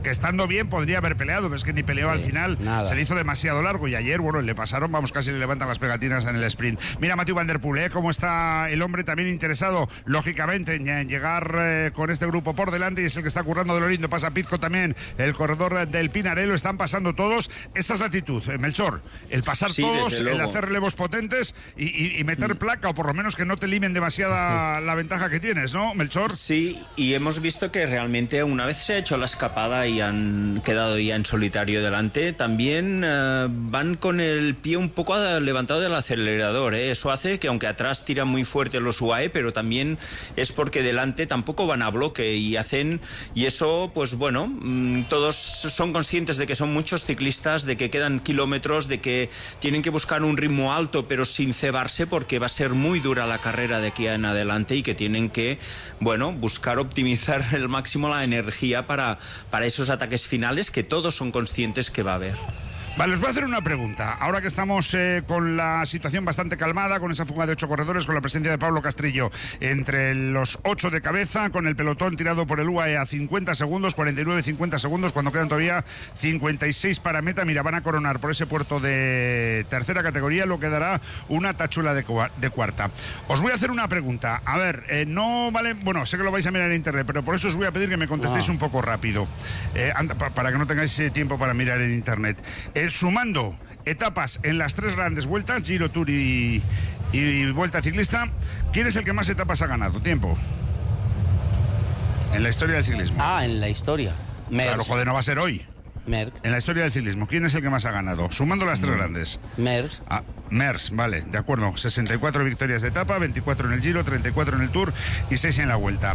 que estando bien podría haber peleado, pero es que ni peleó al final, nada. Se le hizo demasiado largo y ayer, bueno, le pasaron, vamos, casi le levantan las pegatinas en el sprint. Mira Mathieu van der Poel, cómo está el hombre también interesado, lógicamente, en llegar con este grupo por delante, y es el que está currando de lo lindo. Pasa Pizco también, el corredor del Pinarello, están pasando todos. Esa es la actitud, Melchor, el pasar todos, el hacer relevos potentes y meter placa, o por lo menos que no te limen demasiada la ventaja que tienes, ¿no, Melchor? Sí, y hemos visto que realmente una vez se ha hecho la escapada y han quedado ya en solitario delante, también van con el pie un poco levantado del acelerador, ¿eh? Eso hace que aunque atrás tiran muy fuerte los UAE, pero también es porque delante tampoco van a bloque y eso, pues bueno, todos son conscientes de que son muchos ciclistas, de que quedan kilómetros, de que tienen que buscar un ritmo alto pero sin cebarse, porque va a ser muy dura la carrera de aquí en adelante, y que tienen que, bueno, buscar optimizar al máximo la energía para esos ataques finales que todos son conscientes que va a haber. Vale, os voy a hacer una pregunta. Ahora que estamos con la situación bastante calmada, con esa fuga de 8 corredores, con la presencia de Pablo Castrillo entre los 8 de cabeza, con el pelotón tirado por el UAE a 50 segundos, 49-50 segundos, cuando quedan todavía 56 para meta. Mira, van a coronar por ese puerto de tercera categoría, lo que dará una tachula de cuarta. Os voy a hacer una pregunta. A ver, no vale, bueno, sé que lo vais a mirar en internet, pero por eso os voy a pedir que me contestéis un poco rápido, para que no tengáis tiempo para mirar en internet. Sumando etapas en las 3 grandes vueltas, Giro, Tour y Vuelta Ciclista, ¿quién es el que más etapas ha ganado? Tiempo. En la historia del ciclismo. En la historia. Merckx. Claro, joder, no va a ser hoy. Merckx. En la historia del ciclismo, ¿quién es el que más ha ganado? Sumando las 3 grandes. Merckx. Merckx, vale, de acuerdo. 64 victorias de etapa, 24 en el Giro, 34 en el Tour y 6 en la Vuelta.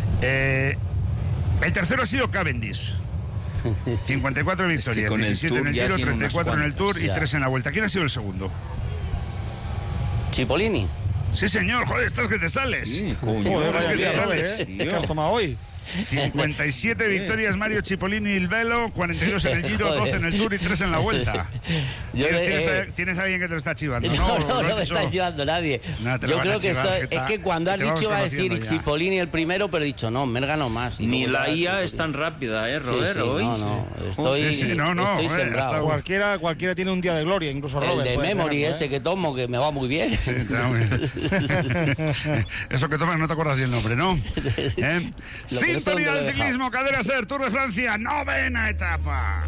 El tercero ha sido Cavendish. 54 victorias, 17 en el Giro, 34 en el Tour y 3 en la Vuelta. ¿Quién ha sido el segundo? Cipollini. Sí, señor, joder, estás que te sales. Sí, joder, vaya que te sales, ¿Qué has tomado hoy? 57 victorias Mario Cipollini il Velo, 42 en el Giro, 12 en el Tour y 3 en la Vuelta. ¿Tienes a alguien que te lo está chivando? No me está chivando nadie. Yo creo que es que cuando has dicho iba a decir Cipollini el primero, pero he dicho no, Merckx ganó más. Ni la IA es tan rápida, Robert, hoy. Estoy sembrado. Cualquiera tiene un día de gloria, incluso Robert. El de Memory ese que tomo, que me va muy bien. Eso que tomas no te acuerdas del nombre, ¿no? Sintonía del ciclismo, Cadena SER, Tour de Francia, 9ª etapa.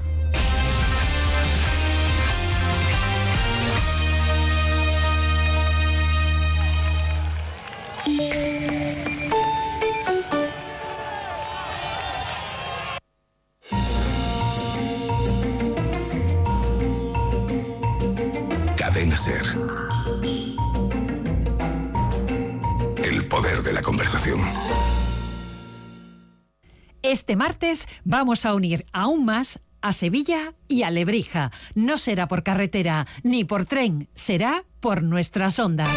Cadena SER. El poder de la conversación. Este martes vamos a unir aún más a Sevilla y a Lebrija. No será por carretera ni por tren, será por nuestras ondas.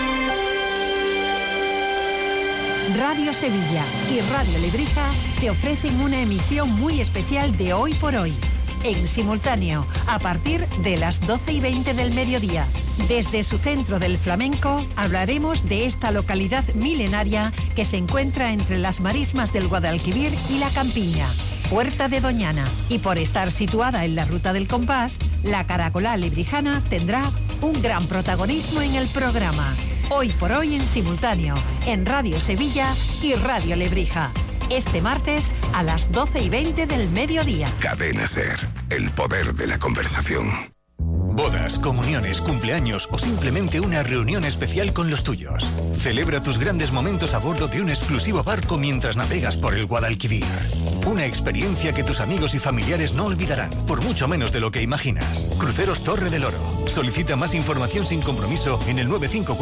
Radio Sevilla y Radio Lebrija te ofrecen una emisión muy especial de Hoy por Hoy, en simultáneo, a partir de las 12:20 del mediodía. Desde su centro del flamenco hablaremos de esta localidad milenaria que se encuentra entre las marismas del Guadalquivir y la Campiña, Puerta de Doñana. Y por estar situada en la ruta del compás, la caracolá lebrijana tendrá un gran protagonismo en el programa. Hoy por Hoy en simultáneo, en Radio Sevilla y Radio Lebrija. Este martes a las 12:20 del mediodía. Cadena SER, el poder de la conversación. Bodas, comuniones, cumpleaños o simplemente una reunión especial con los tuyos. Celebra tus grandes momentos a bordo de un exclusivo barco mientras navegas por el Guadalquivir. Una experiencia que tus amigos y familiares no olvidarán, por mucho menos de lo que imaginas. Cruceros Torre del Oro. Solicita más información sin compromiso en el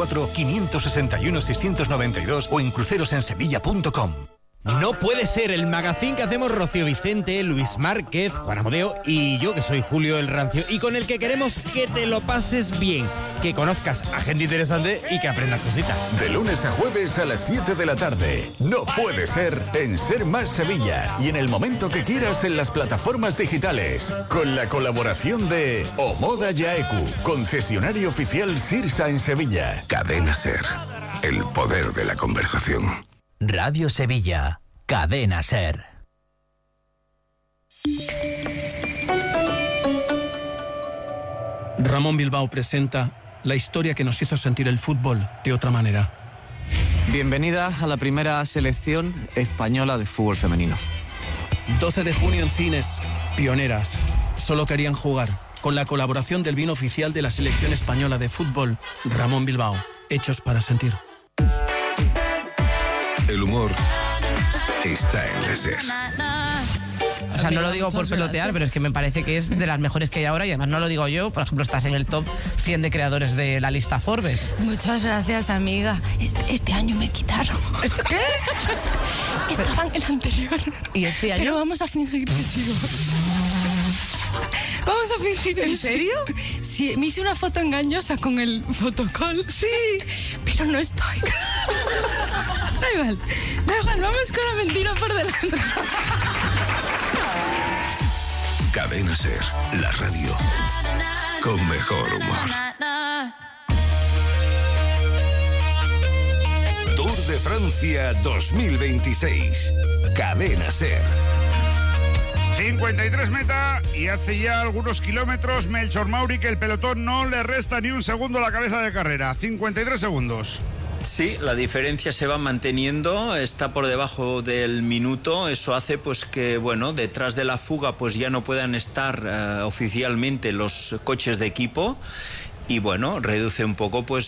954-561-692 o en crucerosensevilla.com. No puede ser el magazín que hacemos Rocío Vicente, Luis Márquez, Juan Amodeo y yo, que soy Julio el Rancio, y con el que queremos que te lo pases bien, que conozcas a gente interesante y que aprendas cositas. De lunes a jueves a las 7 de la tarde. No puede ser en Ser Más Sevilla y en el momento que quieras en las plataformas digitales. Con la colaboración de Omoda Yaeku, concesionario oficial Sirsa en Sevilla. Cadena SER, el poder de la conversación. Radio Sevilla, Cadena SER. Ramón Bilbao presenta la historia que nos hizo sentir el fútbol de otra manera. Bienvenida a la primera selección española de fútbol femenino. 12 de junio en cines, Pioneras. Solo querían jugar. Con la colaboración del vino oficial de la selección española de fútbol, Ramón Bilbao. Hechos para sentir. El humor está en la SER. O sea, no lo digo por pelotear, pero es que me parece que es de las mejores que hay ahora y además no lo digo yo. Por ejemplo, estás en el top 100 de creadores de la lista Forbes. Muchas gracias, amiga. Este año me quitaron. ¿Qué? Estaba en el anterior. ¿Y este año? Pero vamos a fingir que sigo. Vamos a fingir. ¿En serio? Sí, me hice una foto engañosa con el fotocall. Sí. Pero no estoy. Da igual, vamos con la mentira por delante. Cadena SER, la radio con mejor humor. Tour de Francia 2026. Cadena SER. 53 meta y hace ya algunos kilómetros Melchor Mauri que el pelotón no le resta ni un segundo a la cabeza de carrera. 53 segundos. Sí, la diferencia se va manteniendo, está por debajo del minuto. Eso hace pues que, bueno, detrás de la fuga pues ya no puedan estar oficialmente los coches de equipo. Y bueno, reduce un poco pues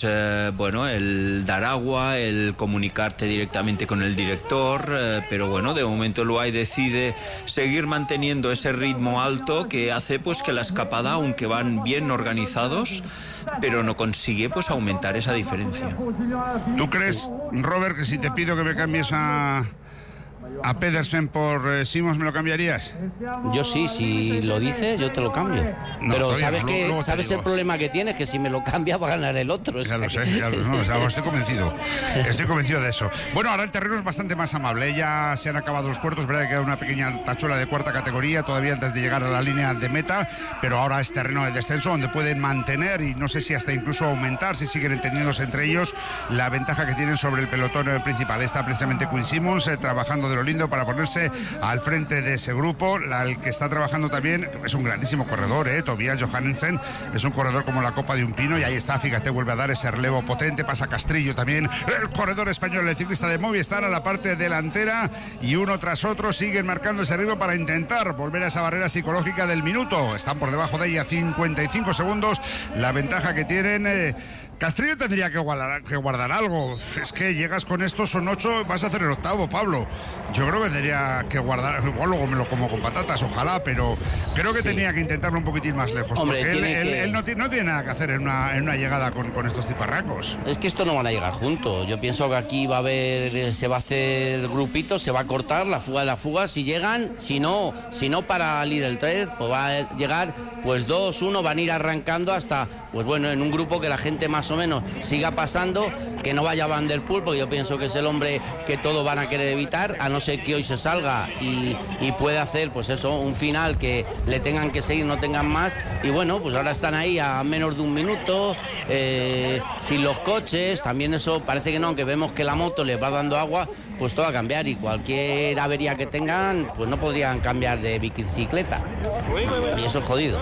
el dar agua, el comunicarte directamente con el director, pero bueno, de momento el UAE decide seguir manteniendo ese ritmo alto que hace pues que la escapada, aunque van bien organizados, pero no consigue pues aumentar esa diferencia. ¿Tú crees, Robert, que si te pido que me cambies a Pedersen por Simons, ¿me lo cambiarías? Yo sí, si lo dices, yo te lo cambio. No, pero ¿sabes el problema que tienes? Que si me lo cambias va a ganar el otro. Ya lo sé, estoy convencido. Estoy convencido de eso. Bueno, ahora el terreno es bastante más amable. Ya se han acabado los puertos, verdad que queda una pequeña tachuela de cuarta categoría todavía antes de llegar a la línea de meta, pero ahora es terreno de descenso donde pueden mantener y no sé si hasta incluso aumentar, si siguen entendiéndose entre ellos, la ventaja que tienen sobre el pelotón principal. Está precisamente Quinn Simmons trabajando de lo lindo para ponerse al frente de ese grupo. El que está trabajando también es un grandísimo corredor, Tobias Johannesen, es un corredor como la copa de un pino y ahí está, fíjate, vuelve a dar ese relevo potente, pasa Castrillo también, el corredor español, el ciclista de Movistar a la parte delantera y uno tras otro siguen marcando ese ritmo para intentar volver a esa barrera psicológica del minuto. Están por debajo de ella 55 segundos, la ventaja que tienen. Castrillo tendría que guardar algo. Es que llegas con esto, son 8, vas a hacer el octavo, Pablo. Yo creo que tendría que guardar, igual luego me lo como con patatas, ojalá, pero creo que tenía que intentarlo un poquitín más lejos. Hombre, porque él no tiene nada que hacer en una llegada con estos tiparracos. Es que esto no van a llegar juntos. Yo pienso que aquí se va a hacer grupito, se va a cortar la fuga, si llegan, si no para Lidl 3, pues va a llegar pues 2, 1, van a ir arrancando hasta, pues bueno, en un grupo que la gente más o menos siga pasando, que no vaya Van der Poel, porque yo pienso que es el hombre que todos van a querer evitar, a no ser que hoy se salga y pueda hacer pues eso, un final que le tengan que seguir, no tengan más, y bueno, pues ahora están ahí a menos de un minuto, sin los coches, también eso parece que no, aunque vemos que la moto les va dando agua, pues todo va a cambiar y cualquier avería que tengan, pues no podrían cambiar de bicicleta. Y eso es jodido.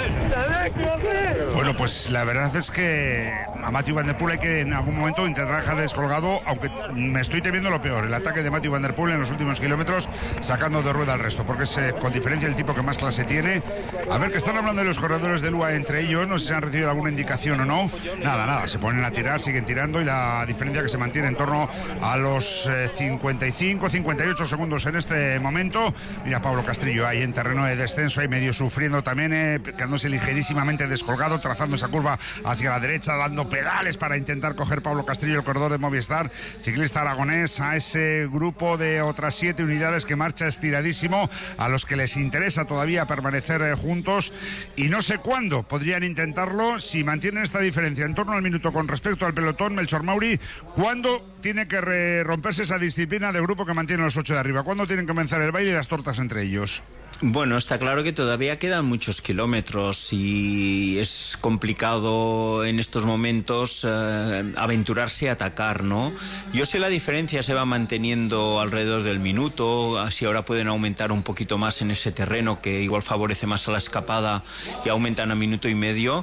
Bueno, pues la verdad es que a Mathieu Van der Poel hay que en algún momento intentar dejar descolgado, aunque me estoy temiendo lo peor, el ataque de Mathieu Van der Poel en los últimos kilómetros, sacando de rueda al resto, porque es con diferencia el tipo que más clase tiene. A ver, que están hablando de los corredores del UAE entre ellos, no sé si han recibido alguna indicación o no. Nada, se ponen a tirar, siguen tirando y la diferencia que se mantiene en torno a los 55, 58 segundos en este momento. Mira Pablo Castrillo ahí en terreno de descenso, ahí medio sufriendo también, quedándose ligerísimamente descolgado, trazando esa curva hacia la derecha, dando pedales para intentar coger Pablo Castrillo, el corredor de Movistar, ciclista aragonés, a ese grupo de otras 7 unidades que marcha estiradísimo, a los que les interesa todavía permanecer juntos y no sé cuándo podrían intentarlo si mantienen esta diferencia en torno al minuto con respecto al pelotón. Melchor Mauri, ¿cuándo tiene que romperse esa disciplina de grupo que mantiene los 8 de arriba? ¿Cuándo tienen que comenzar el baile y las tortas entre ellos? Bueno, está claro que todavía quedan muchos kilómetros y es complicado en estos momentos aventurarse a atacar, ¿no? Yo sé la diferencia se va manteniendo alrededor del minuto, así ahora pueden aumentar un poquito más en ese terreno que igual favorece más a la escapada y aumentan a minuto y medio.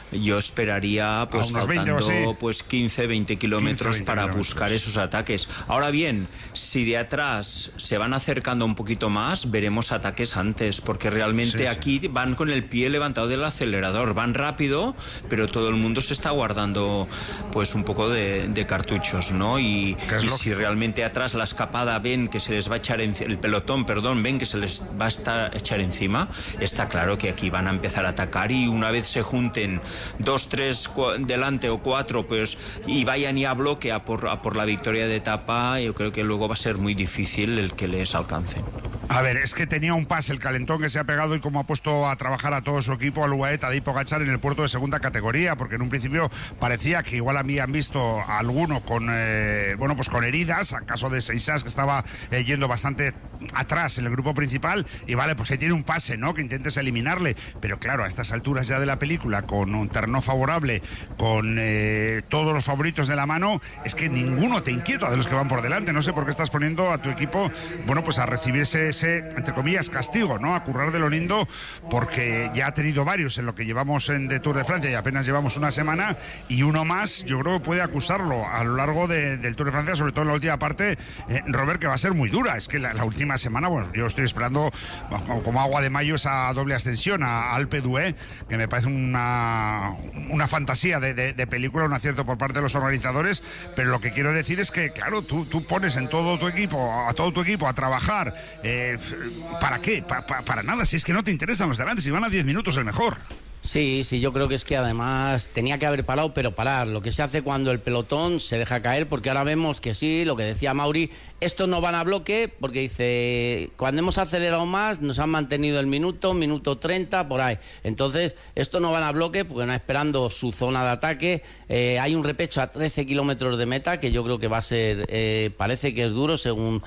yo esperaría pues faltando pues 15-20 kilómetros para buscar esos ataques. Ahora bien, si de atrás se van acercando un poquito más, veremos ataques antes, porque realmente aquí van con el pie levantado del acelerador, van rápido, pero todo el mundo se está guardando pues un poco de cartuchos, ¿no? Y si realmente atrás la escapada ven que se les va a echar el pelotón, ven que se les va a echar encima, está claro que aquí van a empezar a atacar, y una vez se junten 2, 3 delante o 4, pues, y vayan ya a bloque a por la victoria de etapa, yo creo que luego va a ser muy difícil el que les alcancen. A ver, es que tenía un pase el calentón que se ha pegado y como ha puesto a trabajar a todo su equipo, al UAE Tadej Pogačar, en el puerto de segunda categoría, porque en un principio parecía que igual habían visto a alguno con con heridas, a caso de Seixas, que estaba yendo bastante atrás en el grupo principal, y vale, pues ahí tiene un pase, ¿no?, que intentes eliminarle, pero claro, a estas alturas ya de la película, con un terreno favorable, con todos los favoritos de la mano, es que ninguno te inquieta de los que van por delante. No sé por qué estás poniendo a tu equipo, pues a recibir ese entre comillas castigo, ¿no?, a currar de lo lindo, porque ya ha tenido varios en lo que llevamos de Tour de Francia y apenas llevamos una semana, y uno más yo creo que puede acusarlo a lo largo del Tour de Francia, sobre todo en la última parte, Robert, que va a ser muy dura. Es que la última semana, yo estoy esperando como agua de mayo esa doble ascensión a Alpe d'Huez, que me parece una fantasía de película, un acierto por parte de los organizadores, pero lo que quiero decir es que, claro, tú pones a todo tu equipo a trabajar, ¿para qué? Para nada, si es que no te interesan los delantes, si van a 10 minutos el mejor. Sí, yo creo que es que además tenía que haber parado, pero parar. Lo que se hace cuando el pelotón se deja caer, porque ahora vemos que sí, lo que decía Mauri, estos no van a bloque, porque dice, cuando hemos acelerado más, nos han mantenido el minuto 30, por ahí. Entonces, estos no van a bloque, porque van esperando su zona de ataque. Hay un repecho a 13 kilómetros de meta, que yo creo que va a ser, parece que es duro, según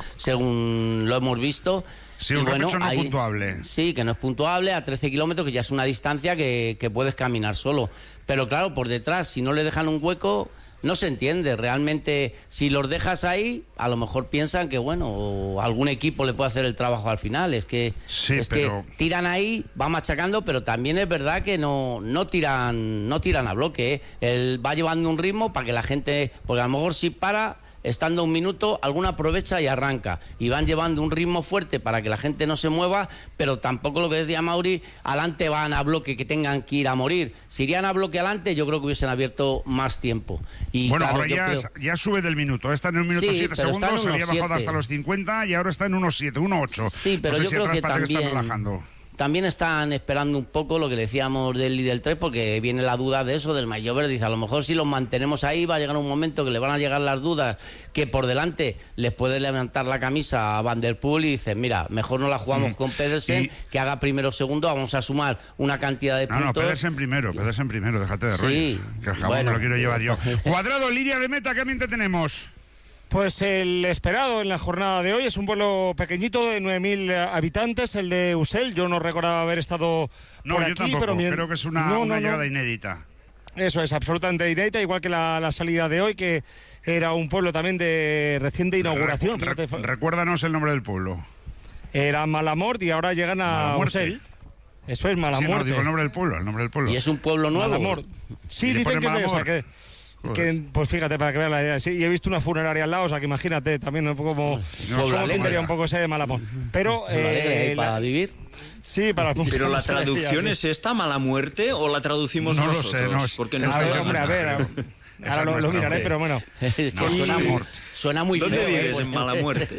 lo hemos visto. Sí, un repecho no puntuable. Sí, que no es puntuable, a 13 kilómetros, que ya es una distancia que puedes caminar solo. Pero claro, por detrás, si no le dejan un hueco, no se entiende. Realmente, si los dejas ahí, a lo mejor piensan que, algún equipo le puede hacer el trabajo al final. Es que que tiran ahí, van machacando, pero también es verdad que no tiran a bloque, ¿eh? Él va llevando un ritmo para que la gente, porque a lo mejor si para, estando un minuto, alguna aprovecha y arranca. Y van llevando un ritmo fuerte para que la gente no se mueva, pero tampoco, lo que decía Mauri, adelante van a bloque que tengan que ir a morir. Si irían a bloque adelante, yo creo que hubiesen abierto más tiempo. Y claro, ahora ya sube del minuto. Está en 1 minuto 7 segundos, se había bajado hasta los 50 y ahora está en 1.7, 1.8. Sí, pero yo creo que también están esperando un poco lo que decíamos del Lidl 3, porque viene la duda de eso, del Maillot. Dice, a lo mejor si los mantenemos ahí va a llegar un momento que le van a llegar las dudas, que por delante les puede levantar la camisa a Van der Poel y dicen, mira, mejor no la jugamos con Pedersen, que haga primero o segundo, vamos a sumar una cantidad de puntos. No, Pedersen primero, déjate de rollo. Sí, que el jabón me lo quiero llevar yo. Cuadrado, línea de meta, ¿qué ambiente tenemos? Pues el esperado en la jornada de hoy es un pueblo pequeñito de 9.000 habitantes, el de Usel. Yo no recordaba haber estado por aquí, yo tampoco, pero creo que es una llegada inédita. Eso es, absolutamente inédita, igual que la salida de hoy, que era un pueblo también de reciente inauguración. Recuérdanos el nombre del pueblo. Era Malamort y ahora llegan a Usel. Eso es Malamort. Sí, no, digo el nombre del pueblo. ¿Y es un pueblo nuevo? Malamort. Sí, dicen que es de esa, pues fíjate, para que vean la idea. Sí, y he visto una funeraria al lado, o sea que imagínate, también un poco como tendría un poco ese de Malamort. Pero para vivir. Sí, para pero la traducción es esta, mala muerte, o la traducimos nosotros. No lo sé, porque no a ver, ahora lo miraré, pero bueno. Suena muy ¿Dónde feo. ¿Dónde vives en Mala Muerte?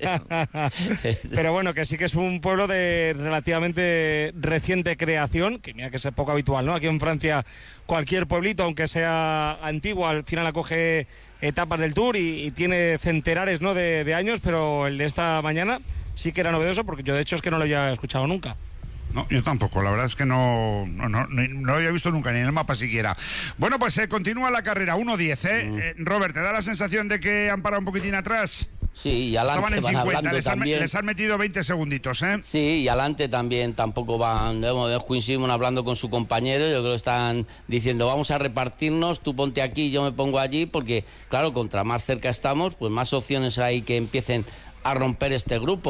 Pero bueno, que sí que es un pueblo de relativamente reciente creación, que mira que es poco habitual, ¿no? Aquí en Francia cualquier pueblito, aunque sea antiguo, al final acoge etapas del Tour y tiene centenares, ¿no?, de años, pero el de esta mañana sí que era novedoso, porque yo de hecho es que no lo había escuchado nunca. No, yo tampoco, la verdad es que no lo había visto nunca, ni en el mapa siquiera. Bueno, pues continúa la carrera, 1.10, ¿eh? Robert, ¿te da la sensación de que han parado un poquitín atrás? Sí, y adelante van 50, les han metido 20 segunditos, ¿eh? Sí, y adelante también tampoco van. Coincidimos hablando con su compañero, yo creo que están diciendo, vamos a repartirnos, tú ponte aquí, yo me pongo allí, porque claro, contra más cerca estamos, pues más opciones hay que empiecen a romper este grupo.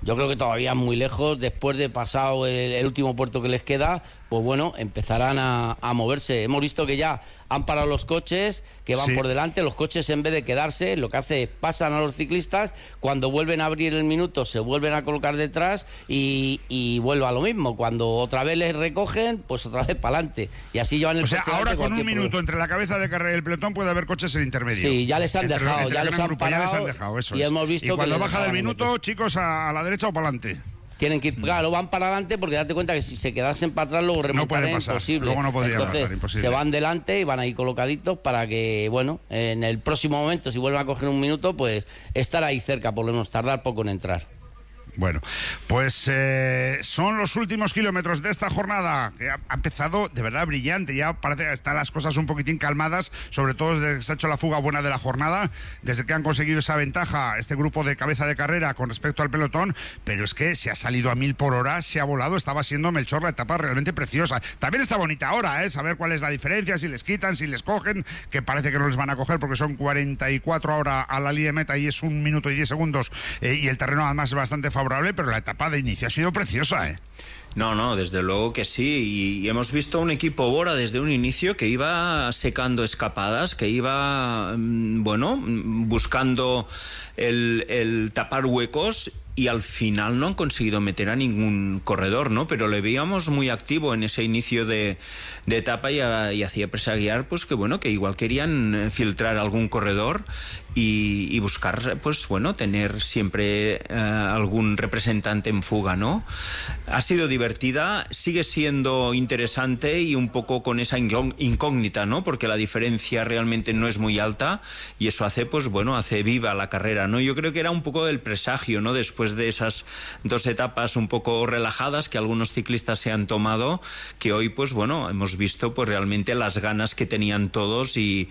Yo creo que todavía muy lejos, después de pasado el último puerto que les queda, pues bueno, empezarán a moverse. Hemos visto que ya han parado los coches que van por delante. Los coches, en vez de quedarse, lo que hace es pasan a los ciclistas, cuando vuelven a abrir el minuto se vuelven a colocar detrás y vuelve a lo mismo. Cuando otra vez les recogen, pues otra vez para adelante. Y así llevan el coche. O sea, ahora con un minuto entre la cabeza de carrera y el pelotón puede haber coches en intermedio. Sí, ya les han dejado, ya les han parado. Ya les han dejado, eso y es. hemos visto y cuando que baja del minuto, chicos, a la derecha o para adelante. Tienen que ir, claro, van para adelante porque date cuenta que si se quedasen para atrás luego remontar es imposible. Luego no podría Entonces, pasar, imposible. Se van delante y van ahí colocaditos para que, bueno, en el próximo momento, si vuelven a coger un minuto, pues estar ahí cerca, por lo menos tardar poco en entrar. Bueno, pues son los últimos kilómetros de esta jornada, que ha empezado de verdad brillante. Ya parece que están las cosas un poquitín calmadas, sobre todo desde que se ha hecho la fuga buena de la jornada, desde que han conseguido esa ventaja este grupo de cabeza de carrera con respecto al pelotón, pero es que se ha salido a 1000 por hora, se ha volado, estaba siendo Melchor la etapa realmente preciosa. También está bonita ahora, saber cuál es la diferencia, si les quitan, si les cogen, que parece que no les van a coger porque son 44 ahora a la línea de meta y es 1 minuto y 10 segundos y el terreno además es bastante favorable, pero la etapa de inicio ha sido preciosa, No, desde luego que sí, y hemos visto un equipo Bora desde un inicio que iba secando escapadas, que iba, buscando el tapar huecos, y al final no han conseguido meter a ningún corredor, ¿no? Pero le veíamos muy activo en ese inicio de etapa y hacía presagiar, pues que bueno, que igual querían filtrar algún corredor y buscar, pues bueno, tener siempre algún representante en fuga, ¿no? Ha sido divertida, sigue siendo interesante y un poco con esa incógnita, ¿no? Porque la diferencia realmente no es muy alta y eso hace, pues bueno, hace viva la carrera, ¿no? Yo creo que era un poco del presagio, ¿no? Después de esas 2 etapas un poco relajadas que algunos ciclistas se han tomado, que hoy, pues bueno, hemos visto pues realmente las ganas que tenían todos y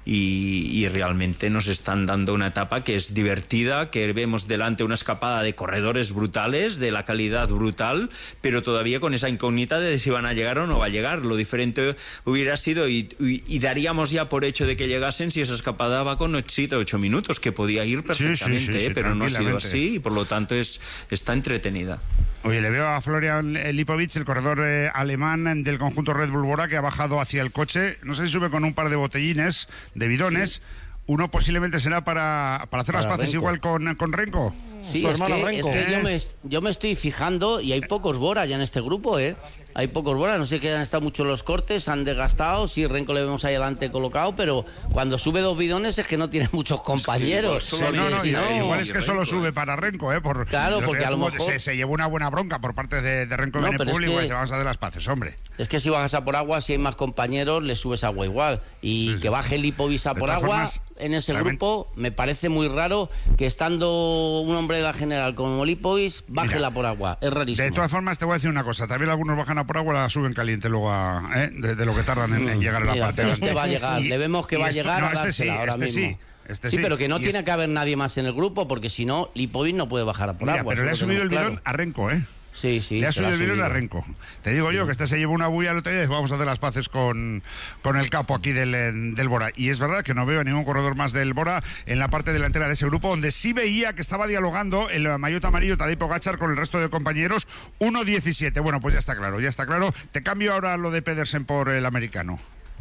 realmente nos están dando una etapa que es divertida, que vemos delante una escapada de corredores brutales, de la calidad brutal, pero todavía con esa incógnita de si van a llegar o no va a llegar. Lo diferente hubiera sido, y daríamos ya por hecho de que llegasen si esa escapada va con 8 minutos, que podía ir perfectamente, sí, pero no ha sido así y por lo tanto está entretenida. Oye, le veo a Florian Lipovic, el corredor alemán del conjunto Red Bull Bora, que ha bajado hacia el coche. No sé si sube con un par de botellines, de bidones. Sí. Uno posiblemente será para hacer las paces Renko. Igual con Renko. Sí, es que yo me estoy fijando y hay pocos Bora ya en este grupo, Hay pocos Bora, no sé que han estado mucho los cortes, han desgastado, sí, Renko le vemos ahí adelante colocado, pero cuando sube 2 bidones es que no tiene muchos compañeros. Igual es que solo sube para Renko, Claro, porque a lo mejor se llevó una buena bronca por parte de Renko Benepul y dice, vamos a hacer las paces, hombre. Es que si bajas a por agua, si hay más compañeros, le subes agua igual. Y que baje Lipovic a por agua en ese grupo, me parece muy raro que estando un hombre de la general como Lipovic, bájela por agua. Es rarísimo. De todas formas, te voy a decir una cosa. También algunos bajan a por agua, la suben caliente luego de lo que tardan en llegar a la parte. Pero este va a llegar. Le vemos que va a llegar a dársela ahora mismo. Sí, pero que no tiene que haber nadie más en el grupo, porque si no, Lipovic no puede bajar a por agua. Pero le ha subido el bidón a Renko, Sí. Le ha subido el bidón a Renko. Te digo yo que se llevó una bulla el otro día y vamos a hacer las paces con el capo aquí del Bora. Y es verdad que no veo a ningún corredor más del Bora en la parte delantera de ese grupo, donde sí veía que estaba dialogando el maillot amarillo Tadej Pogačar con el resto de compañeros. 1.17. Bueno, pues ya está claro. Te cambio ahora lo de Pedersen por el americano.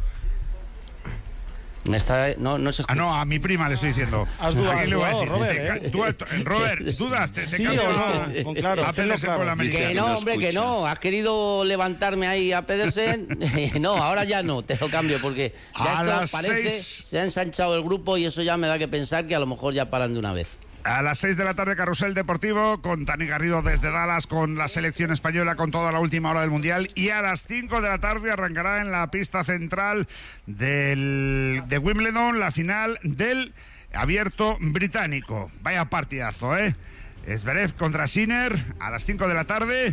No se escucha. No, a mi prima le estoy diciendo. Has dudado, Robert. Robert, ¿dudas? ¿Te sí cambio o no? Claro, a Pedersen por el americano? Que no, hombre, que no. Has querido levantarme ahí a Pedersen. No, ahora ya no, te lo cambio porque ya esto parece, se ha ensanchado el grupo y eso ya me da que pensar que a lo mejor ya paran de una vez. A las 6 de la tarde, Carrusel Deportivo, con Tani Garrido desde Dallas, con la selección española, con toda la última hora del Mundial. Y a las 5 de la tarde arrancará en la pista central de Wimbledon la final del Abierto Británico. Vaya partidazo, Zverev contra Sinner a las 5 de la tarde.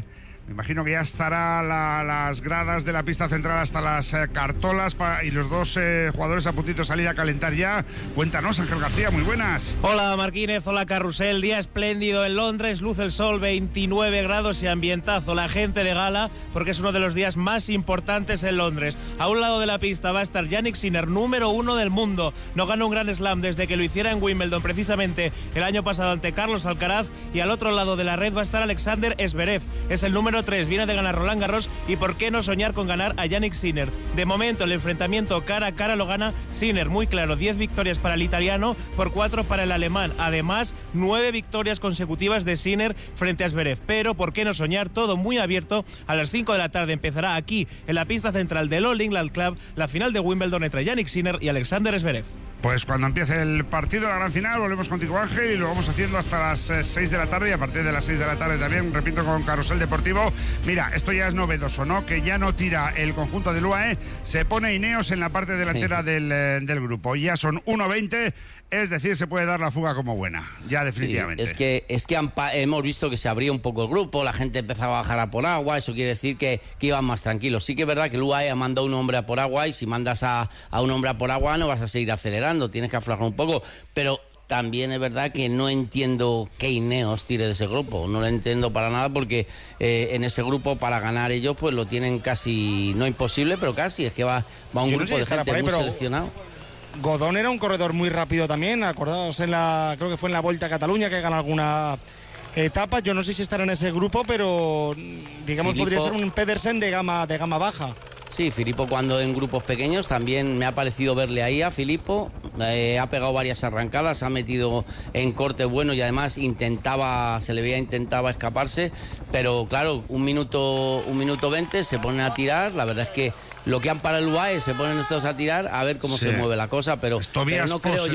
Me imagino que ya estará las gradas de la pista central hasta las cartolas y los dos jugadores a puntito de salir a calentar ya. Cuéntanos, Ángel García, muy buenas. Hola Marquínez, hola Carrusel. Día espléndido en Londres, luce el sol, 29 grados y ambientazo. La gente de gala, porque es uno de los días más importantes en Londres. A un lado de la pista va a estar Jannik Sinner, número 1 del mundo. No ganó un Grand Slam desde que lo hiciera en Wimbledon, precisamente el año pasado ante Carlos Alcaraz. Y al otro lado de la red va a estar Alexander Zverev. Es el número 3, viene de ganar Roland Garros y por qué no soñar con ganar a Jannik Sinner. De momento el enfrentamiento cara a cara lo gana Sinner, muy claro, 10 victorias para el italiano por 4 para el alemán. Además, 9 victorias consecutivas de Sinner frente a Zverev. Pero por qué no soñar, todo muy abierto. A las 5 de la tarde empezará aquí en la pista central del All England Club la final de Wimbledon entre Jannik Sinner y Alexander Zverev. Pues cuando empiece el partido, la gran final, volvemos contigo, Ángel, y lo vamos haciendo hasta las 6 de la tarde, y a partir de las 6 de la tarde también, repito, con Carrusel Deportivo. Mira, esto ya es novedoso, ¿no? Que ya no tira el conjunto del UAE, se pone Ineos en la parte delantera del grupo. Ya son 1:20, es decir, se puede dar la fuga como buena, ya definitivamente. Sí, es que hemos visto que se abría un poco el grupo, la gente empezaba a bajar a por agua, eso quiere decir que iban más tranquilos. Sí que es verdad que el UAE ha mandado un hombre a por agua, y si mandas a un hombre a por agua no vas a seguir acelerando, tienes que aflojar un poco, pero también es verdad que no entiendo que Ineos tire de ese grupo, no lo entiendo para nada, porque en ese grupo para ganar ellos pues lo tienen casi, no imposible, pero casi, es que va un grupo de gente muy seleccionado. Godón era un corredor muy rápido también, acordaos, creo que fue en la Vuelta a Cataluña que gana alguna etapa. Yo no sé si estará en ese grupo, pero digamos Filippo, podría ser un Pedersen de gama baja. Sí, Filippo cuando en grupos pequeños también me ha parecido verle ahí a Filippo, ha pegado varias arrancadas, ha metido en corte bueno y además intentaba escaparse, pero claro, un minuto 20 se ponen a tirar, la verdad es que lo que han para el UAE se ponen estos a tirar a ver cómo se mueve la cosa, pero no creo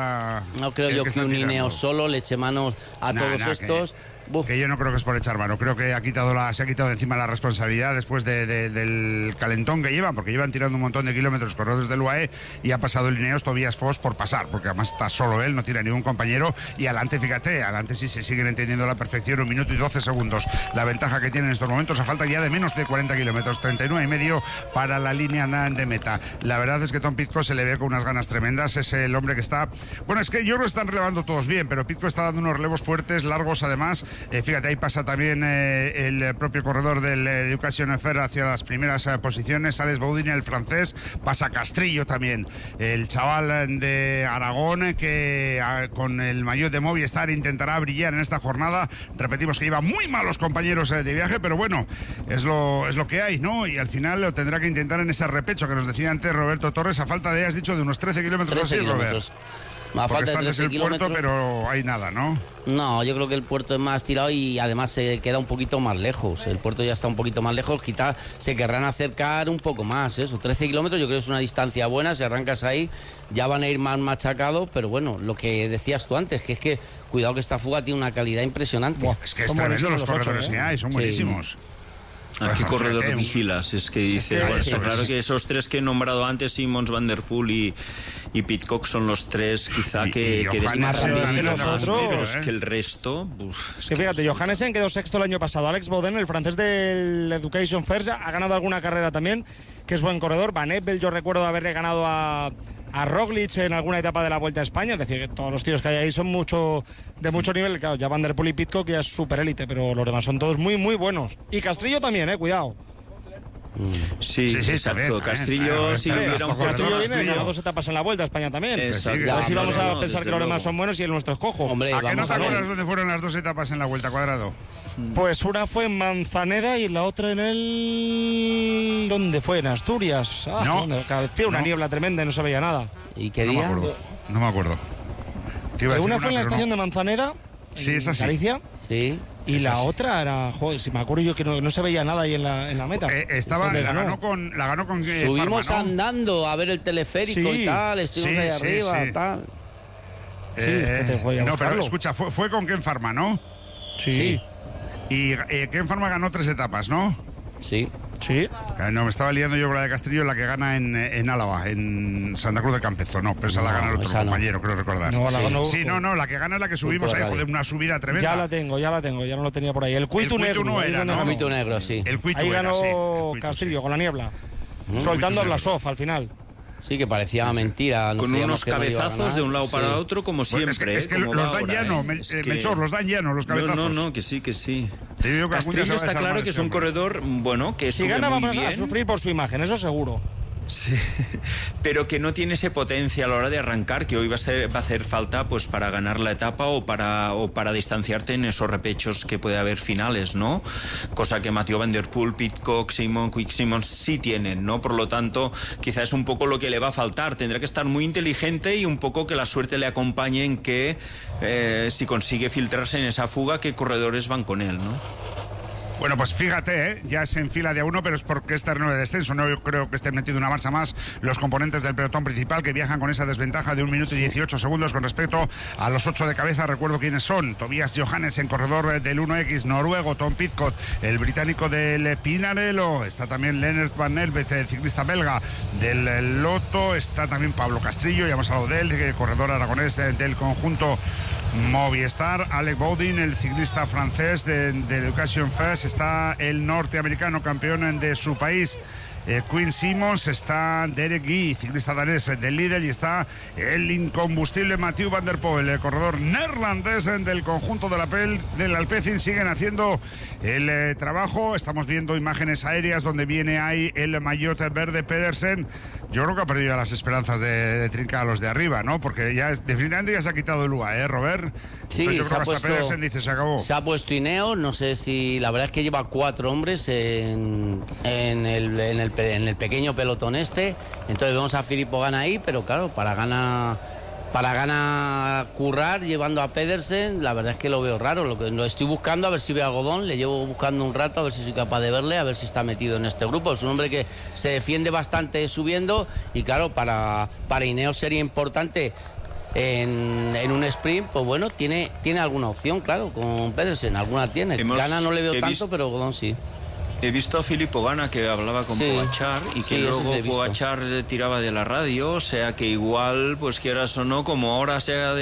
yo que un Ineos solo le eche manos a todos estos. Que yo no creo que es por echar mano, creo que se ha quitado de encima la responsabilidad después del calentón que llevan, porque llevan tirando un montón de kilómetros corredores del UAE, y ha pasado el Ineos Tobias Foss por pasar, porque además está solo él, no tira ningún compañero, y adelante, fíjate, adelante sí se siguen entendiendo la perfección, 1 minuto y 12 segundos la ventaja que tiene en estos momentos, a falta ya de menos de 40 kilómetros, 39,5 para la línea de meta. La verdad es que Tom Pidcock se le ve con unas ganas tremendas, es el hombre que está, bueno, es que yo lo están relevando todos bien, pero Pidcock está dando unos relevos fuertes, largos además. Fíjate, ahí pasa también el propio corredor del Education Fair hacia las primeras posiciones, Alex Baudin, el francés, pasa Castrillo también, el chaval de Aragón, que con el maillot de Movistar intentará brillar en esta jornada. Repetimos que lleva muy malos compañeros de viaje, pero bueno, es lo que hay, ¿no? Y al final lo tendrá que intentar en ese repecho que nos decía antes Roberto Torres, a falta de, has dicho, de unos 13 kilómetros así, Robert. A falta de 13 kilómetros, puerto, pero hay nada, ¿no? No, yo creo que el puerto es más tirado y además se queda un poquito más lejos. El puerto ya está un poquito más lejos, quizás se querrán acercar un poco más. Eso, 13 kilómetros yo creo que es una distancia buena, si arrancas ahí ya van a ir más machacados, pero bueno, lo que decías tú antes, que es que cuidado que esta fuga tiene una calidad impresionante. Es que es tremendo los corredores que hay, son buenísimos. ¿A qué corredor vigilas? Es que dice, claro que esos tres que he nombrado antes, Simmons, Van Der Poel y Pidcock, son los tres quizá que más rápidos que nosotros, pero es que el resto... Sí, fíjate, Johannesen quedó sexto el año pasado, Alex Baudin, el francés del Education First, ha ganado alguna carrera también, que es buen corredor. Van Eppel, yo recuerdo haberle ganado a Roglic en alguna etapa de la Vuelta a España, es decir, que todos los tíos que hay ahí son de mucho nivel. Claro, ya Van Der Poel y Pidcock ya es super élite, pero los demás son todos muy, muy buenos. Y Castrillo también, cuidado. Sí, exacto. Castrillo, si hubiera un Castrillo viene ganó 2 etapas en la Vuelta a España también. Exacto. Así vamos a pensar que los demás son buenos y el nuestro es cojo. Hombre, ¿a qué no te acuerdas dónde fueron las 2 etapas en la Vuelta, Cuadrado? Pues una fue en Manzaneda y la otra en el... ¿Dónde fue? En Asturias. Tiene una niebla tremenda y no se veía nada. ¿Y qué día? No me acuerdo. Una fue en la estación de Manzaneda, en Galicia. Sí. Y la otra era, joder, si me acuerdo yo que no se veía nada ahí en la meta. La ganó con subimos Farma, ¿no? andando a ver el teleférico y tal, estuvimos ahí arriba, tal. No, pero escucha, fue con Ken Farma, ¿no? Sí. Y Ken Farma ganó 3 etapas, ¿no? Sí. Sí. No, me estaba liando yo con la de Castrillo, la que gana en Álava, en Santa Cruz de Campezo. No, pero esa la gana el otro compañero, creo recordar. No, la ganó. Sí, no, la que gana es la que subimos ahí, joder, una subida tremenda. Ya la tengo, ya no lo tenía por ahí. El Cuitu Negro. El Cuitu Negro, sí. Ahí ganó Castrillo con la niebla. Soltando a Blasov al final. Sí, que parecía mentira. Con unos cabezazos de un lado para otro, como siempre. Es que los dan llano, Melchor, los dan llano, los cabezazos. No, que sí. Castrillo está claro que es un corredor, bueno, que si sube gana muy vamos bien. A sufrir por su imagen, eso seguro. Sí, pero que no tiene ese potencia a la hora de arrancar, que hoy va a hacer falta pues para ganar la etapa o para distanciarte en esos repechos que puede haber finales, ¿no? Cosa que Mathieu Van Der Poel, Pidcock, Quick Simons sí tienen, ¿no? Por lo tanto, quizás es un poco lo que le va a faltar. Tendrá que estar muy inteligente y un poco que la suerte le acompañe en que si consigue filtrarse en esa fuga, qué corredores van con él, ¿no? Bueno, pues fíjate, ya se enfila de a uno, pero es porque es terreno de descenso. No yo creo que estén metiendo una marcha más los componentes del pelotón principal, que viajan con esa desventaja de 1 minuto y 18 segundos con respecto a los 8 de cabeza. Recuerdo quiénes son: Tobias Johannessen, corredor del 1X noruego; Tom Pidcock, el británico del Pinarello; está también Lennart Van Nelvet, el ciclista belga del Lotto; está también Pablo Castrillo, ya hemos hablado de él, el corredor aragonés del conjunto Movistar; Alec Baudin, el ciclista francés de Education First; está el norteamericano campeón de su país, Quinn Simons; está Derek Guy, ciclista danés del Lidl; y está el incombustible Mathieu Van Der Poel, el corredor neerlandés del conjunto del Alpecin. Siguen haciendo el trabajo. Estamos viendo imágenes aéreas donde viene ahí el maillot verde Pedersen. Yo creo que ha perdido ya las esperanzas de trincar a los de arriba, ¿no? Porque ya definitivamente ya se ha quitado el UAE, Robert. Sí, entonces yo creo que puesto, hasta Pedersen dice se acabó. Se ha puesto Ineos, no sé si la verdad es que lleva 4 hombres en el pequeño pelotón este. Entonces vemos a Filippo Ganna ahí, pero claro, para Ganna currar llevando a Pedersen, la verdad es que lo veo raro. Lo estoy buscando, a ver si veo a Godón, le llevo buscando un rato, a ver si soy capaz de verle, a ver si está metido en este grupo. Es un hombre que se defiende bastante subiendo y claro, para Ineos sería importante en un sprint, pues bueno, tiene alguna opción, claro, con Pedersen, alguna tiene. Ganna no le veo tanto, pero Godón sí. He visto a Filippo Ganna que hablaba con Pogačar y que luego Pogačar tiraba de la radio, o sea que igual, pues quieras o no, como ahora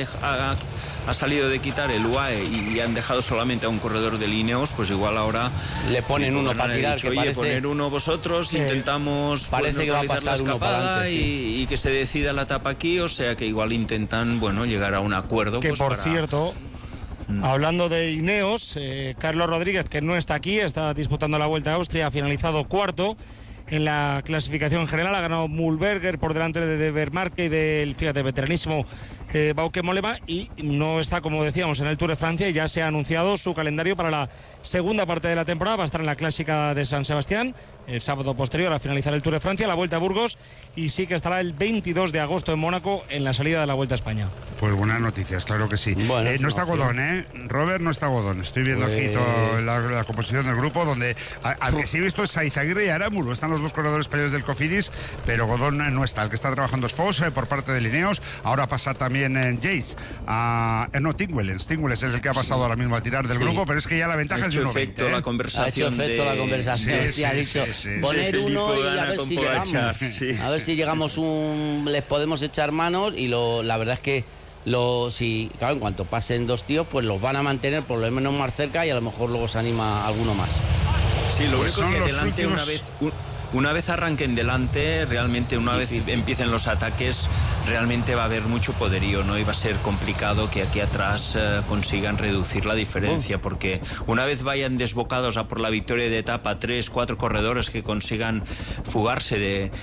ha salido de quitar el UAE y han dejado solamente a un corredor de Ineos, pues igual ahora le ponen uno para tirar, dicho, que poner uno vosotros, intentamos parece que va a pasar la escapada adelante, y que se decida la etapa aquí, o sea que igual intentan, bueno, llegar a un acuerdo. Que pues por cierto, hablando de Ineos, Carlos Rodríguez, que no está aquí, está disputando la Vuelta a Austria, ha finalizado cuarto en la clasificación general, ha ganado Mühlberger por delante de Vermarque y del, fíjate, veteranísimo Bauke Mollema, y no está, como decíamos, en el Tour de Francia, y ya se ha anunciado su calendario para la segunda parte de la temporada. Va a estar en la Clásica de San Sebastián el sábado posterior a finalizar el Tour de Francia, la Vuelta a Burgos, y sí que estará el 22 de agosto en Mónaco en la salida de la Vuelta a España. Pues buenas noticias, claro que sí. Bueno, no está Godón, Robert, no está Godón. Estoy viendo aquí toda la composición del grupo, donde al que sí he visto es Aizaguirre y Arámbulo. Están los dos corredores españoles del Cofidis, pero Godón no está. El que está trabajando es Foss por parte de Ineos. Ahora pasa también Jace Tingwellens es el que ha pasado ahora mismo a tirar del grupo, pero es que ya la ventaja es de 1.20. Ha hecho efecto la conversación. Sí, ha dicho poner uno y a ver si llegamos. A ver si llegamos les podemos echar manos, y la verdad es que claro, en cuanto pasen 2 tíos, pues los van a mantener por lo menos más cerca, y a lo mejor luego se anima alguno más. Sí, lo único que delante una vez arranquen delante, realmente una vez empiecen los ataques, realmente va a haber mucho poderío, ¿no? Y va a ser complicado que aquí atrás consigan reducir la diferencia, porque una vez vayan desbocados a por la victoria de etapa 3-4 corredores que consigan fugarse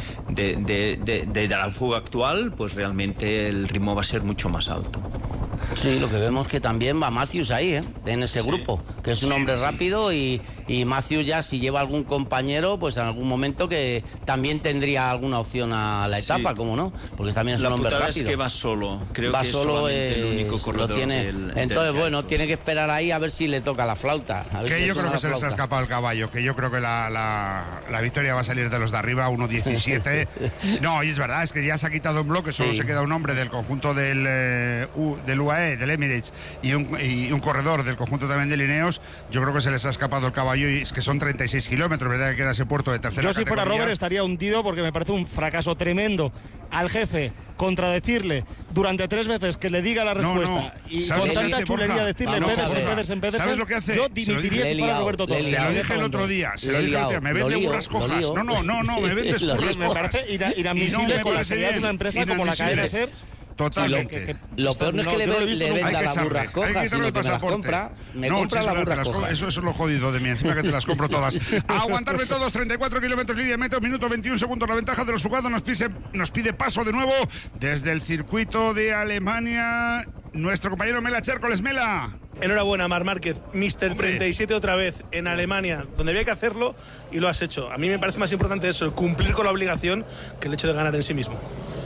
de la fuga actual, pues realmente el ritmo va a ser mucho más alto. Sí, lo que vemos que también va Matthews ahí, en ese grupo, que es un hombre rápido, y Matthews ya, si lleva algún compañero, pues en algún momento que también tendría alguna opción a la etapa, como no, porque también es un hombre rápido. La putada es que va solo, creo que es solamente el único corredor entonces bueno, tiene que esperar ahí a ver si le toca la flauta. Que yo creo que se les ha escapado el caballo, que yo creo que la victoria va a salir de los de arriba, 1.17. No, y es verdad, es que ya se ha quitado un bloque, solo se queda un hombre del conjunto del UAE, del Emirates, y un corredor del conjunto también de Ineos. Yo creo que se les ha escapado el caballo caballo y es que son 36 kilómetros, ¿verdad? Que queda ese puerto de tercera Yo si categoría. fuera Robert estaría hundido porque me parece un fracaso tremendo al jefe contradecirle durante 3 veces que le diga la respuesta y con tanta chulería decirle Pedersen. ¿Sabes lo que hace? Yo dimitiría si fuera Roberto Torres. Se lo dije el otro día, me vende burras cojas. No, me vendes burras cojas. Me parece inadmisible con la seriedad de una empresa como la Cadena SER. Totalmente. Lo peor no es que le venda las burras cojas, sino que me las compra. Me compra las burras cojas. Eso es lo jodido de mí, encima que te las compro todas. A aguantarme todos, 34 kilómetros línea de meta, minuto 21 segundos. La ventaja de los fugados nos pide paso de nuevo desde el circuito de Alemania. Nuestro compañero Mela Chércoles. Mela. Enhorabuena, Marc Márquez, Mr. 37 otra vez en Alemania, donde había que hacerlo y lo has hecho. A mí me parece más importante eso, el cumplir con la obligación, que el hecho de ganar en sí mismo.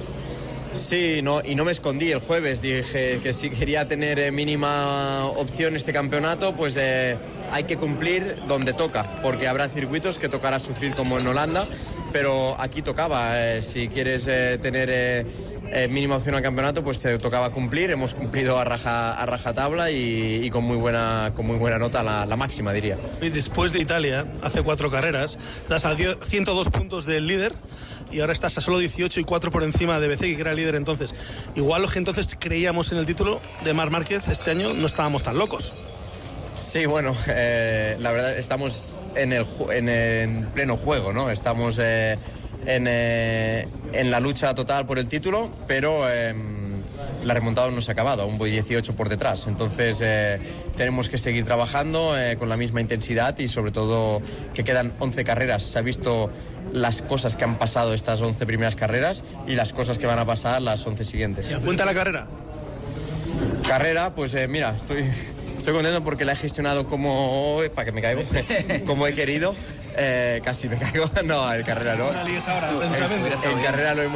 Sí, y no me escondí el jueves, dije que si quería tener mínima opción este campeonato, pues hay que cumplir donde toca, porque habrá circuitos que tocará sufrir como en Holanda, pero aquí tocaba, si quieres tener mínima opción al campeonato, pues te tocaba cumplir, hemos cumplido a rajatabla y con muy buena nota, la máxima diría. Y después de Italia, hace 4 carreras, estás a 102 puntos del líder, y ahora estás a solo 18 y 4 por encima de Bezzecchi, que era el líder entonces. Igual los que entonces creíamos en el título de Marc Márquez este año no estábamos tan locos. Sí, bueno, la verdad estamos en pleno juego, ¿no? Estamos en la lucha total por el título, pero la remontada no se ha acabado, aún voy 18 por detrás, entonces tenemos que seguir trabajando con la misma intensidad y sobre todo que quedan 11 carreras. Se ha visto las cosas que han pasado estas 11 primeras carreras y las cosas que van a pasar las 11 siguientes. ¿Cuenta la carrera? Carrera, pues mira, estoy contento porque la he gestionado como... para que me caigo, como he querido. Casi me caigo. No, en carrera no. En carrera lo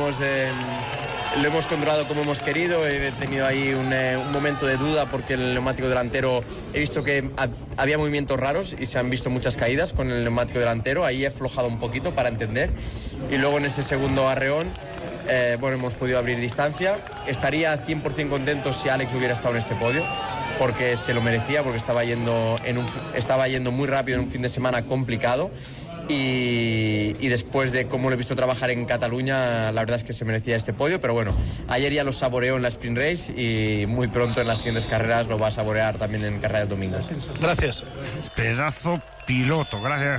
hemos controlado como hemos querido. He tenido ahí un momento de duda porque el neumático delantero, he visto que había movimientos raros y se han visto muchas caídas con el neumático delantero. Ahí he aflojado un poquito para entender. Y luego en ese segundo arreón, hemos podido abrir distancia. Estaría 100% contento si Alex hubiera estado en este podio, porque se lo merecía, porque estaba yendo muy rápido en un fin de semana complicado. Y después de cómo lo he visto trabajar en Cataluña, la verdad es que se merecía este podio, pero bueno, ayer ya lo saboreó en la Sprint Race y muy pronto en las siguientes carreras lo va a saborear también en carrera de domingo. Gracias. Pedazo piloto. Gracias,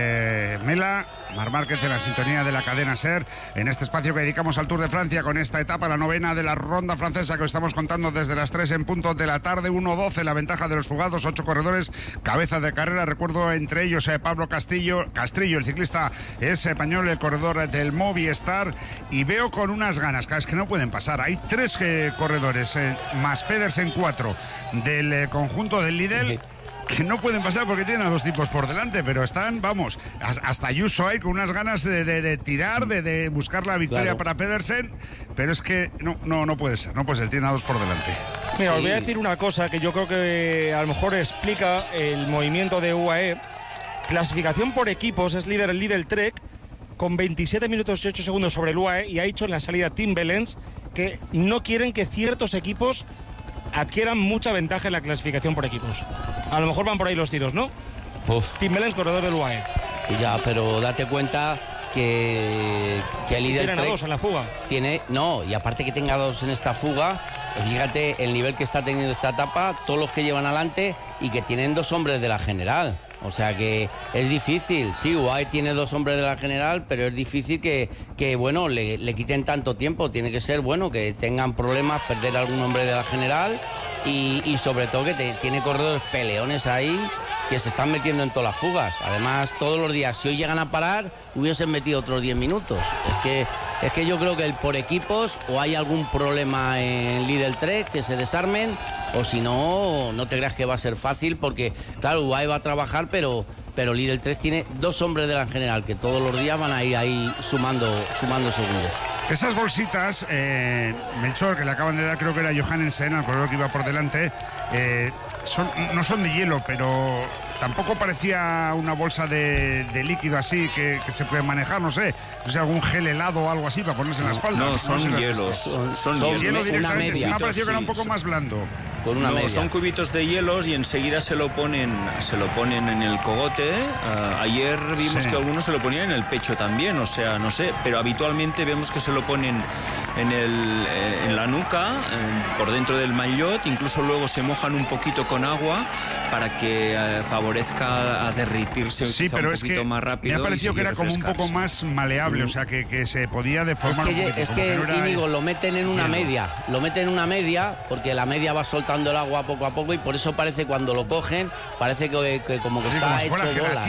Mela. Marc Márquez en la sintonía de la cadena SER en este espacio que dedicamos al Tour de Francia con esta etapa, la 9ª de la ronda francesa que os estamos contando desde las 3 en punto de la tarde. 1:12 la ventaja de los fugados, 8 corredores, cabeza de carrera. Recuerdo entre ellos Pablo Castrillo, el ciclista es español, el corredor del Movistar, y veo con unas ganas, es que no pueden pasar. Hay 3 corredores, más Pedersen 4 del conjunto del Lidl, que no pueden pasar porque tienen a 2 tipos por delante, pero están, vamos, hasta Ayuso hay con unas ganas de tirar, de buscar la victoria para Pedersen, pero es que no puede ser, tienen a 2 por delante. Mira, os voy a decir una cosa que yo creo que a lo mejor explica el movimiento de UAE. Clasificación por equipos, es líder el Lidl Trek con 27 minutos y 8 segundos sobre el UAE, y ha dicho en la salida Tim Wellens que no quieren que ciertos equipos adquieran mucha ventaja en la clasificación por equipos. A lo mejor van por ahí los tiros, ¿no? Tim Wellens, corredor del UAE. Ya, pero date cuenta que el líder tienen a 2 en la fuga. Y aparte que tenga 2 en esta fuga, fíjate el nivel que está teniendo esta etapa, todos los que llevan adelante y que tienen 2 hombres de la general. O sea que es difícil. Sí, UAE tiene 2 hombres de la general, pero es difícil que le quiten tanto tiempo. Tiene que ser, que tengan problemas, perder algún hombre de la general y sobre todo que tiene corredores peleones ahí que se están metiendo en todas las fugas. Además, todos los días, si hoy llegan a parar, hubiesen metido otros 10 minutos. Es que yo creo que por equipos o hay algún problema en Lidl Trek, que se desarmen, o si no, no te creas que va a ser fácil, porque claro, UAE va a trabajar, pero Lidl 3 tiene 2 hombres de la general que todos los días van a ir ahí sumando segundos. Esas bolsitas, Melchor, que le acaban de dar, creo que era Johannesen, el corredor que iba por delante, no son de hielo, pero tampoco parecía una bolsa de líquido así que se puede manejar, no sé, algún gel helado o algo así para ponerse en la espalda. No, son hielos. Son hielos. Hielo directamente. Una media. Me ha parecido que era un poco más blando. con una media. Son cubitos de hielos y enseguida se lo ponen en el cogote. Ayer vimos que algunos se lo ponían en el pecho también, o sea, no sé, pero habitualmente vemos que se lo ponen en la nuca, por dentro del maillot, incluso luego se mojan un poquito con agua para que favorezca a derritirse un poquito más rápido. Me ha parecido que era como un poco más maleable, o sea, que se podía deformar un poquito. Es que Íñigo, lo meten en una media, porque la media va soltando el agua poco a poco y por eso parece cuando lo cogen, parece que como que está hecho bola.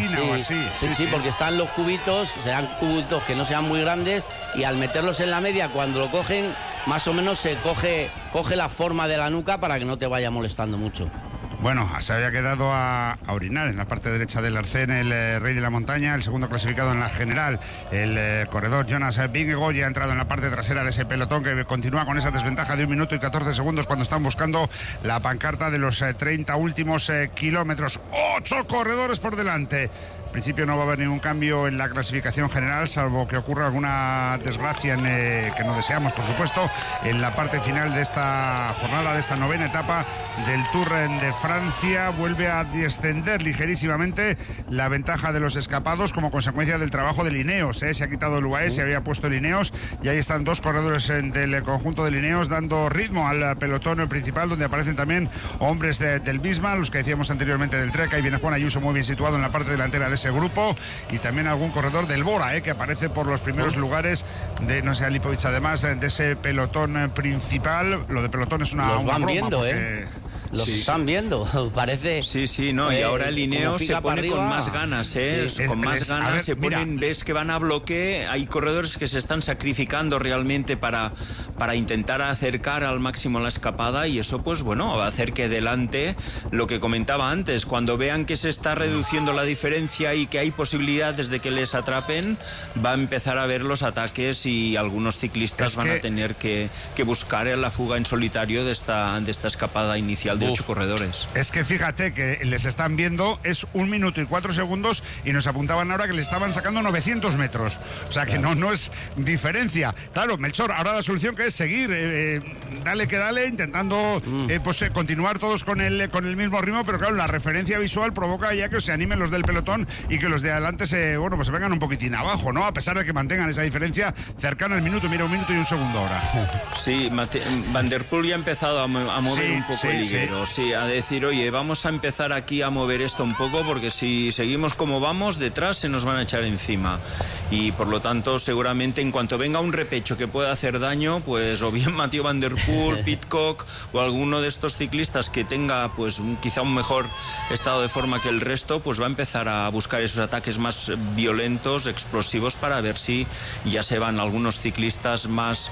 Sí, porque están los cubitos, serán cubitos que no sean muy grandes y al meterlos en la media, cuando lo cogen, más o menos se coge la forma de la nuca para que no te vaya molestando mucho. Bueno, se había quedado a orinar en la parte derecha del arcén el rey de la montaña, el segundo clasificado en la general, el corredor Jonas Vingegaard, ya ha entrado en la parte trasera de ese pelotón que continúa con esa desventaja de 1 minuto y 14 segundos cuando están buscando la pancarta de los 30 últimos kilómetros. 8 corredores por delante. En principio no va a haber ningún cambio en la clasificación general, salvo que ocurra alguna desgracia que no deseamos, por supuesto, en la parte final de esta jornada, de esta novena etapa del Tour de Francia. Vuelve a descender ligerísimamente la ventaja de los escapados como consecuencia del trabajo de Ineos. Se ha quitado el UAE, se había puesto el Ineos y ahí están 2 corredores del conjunto del Ineos dando ritmo al pelotón principal, donde aparecen también hombres del Bisma, los que decíamos anteriormente del Trek. Ahí viene Juan Ayuso muy bien situado en la parte delantera de ese grupo y también algún corredor del Bora que aparece por los primeros lugares de, no sé, Lipovic, además de ese pelotón principal. Lo de pelotón es una los van broma viendo, porque... Los están viendo, parece. Sí, no, y ahora el Ineos se pone con más ganas, con más ganas, ver, se ponen, ves que van a bloque, hay corredores que se están sacrificando realmente para intentar acercar al máximo la escapada y eso pues bueno, va a hacer que delante, lo que comentaba antes, cuando vean que se está reduciendo la diferencia y que hay posibilidades de que les atrapen, va a empezar a ver los ataques y algunos ciclistas van a tener que buscar la fuga en solitario de esta escapada inicial de 8 corredores. Es que fíjate que les están viendo, es 1 minuto y 4 segundos y nos apuntaban ahora que le estaban sacando 900 metros. O sea que no es diferencia. Claro, Melchor, ahora la solución que es seguir, dale, intentando continuar todos con el mismo ritmo, pero claro, la referencia visual provoca ya que se animen los del pelotón y que los de adelante se vengan un poquitín abajo, ¿no? A pesar de que mantengan esa diferencia cercana al minuto, mira, 1 minuto y 1 segundo ahora. Sí, Van der Poel ya ha empezado a mover un poco el higuero. Sí, a decir, oye, vamos a empezar aquí a mover esto un poco porque si seguimos como vamos, detrás se nos van a echar encima. Y por lo tanto, seguramente en cuanto venga un repecho que pueda hacer daño, pues o bien Mathieu Van der Poel, Pidcock o alguno de estos ciclistas que tenga pues quizá un mejor estado de forma que el resto, pues va a empezar a buscar esos ataques más violentos, explosivos, para ver si ya se van algunos ciclistas más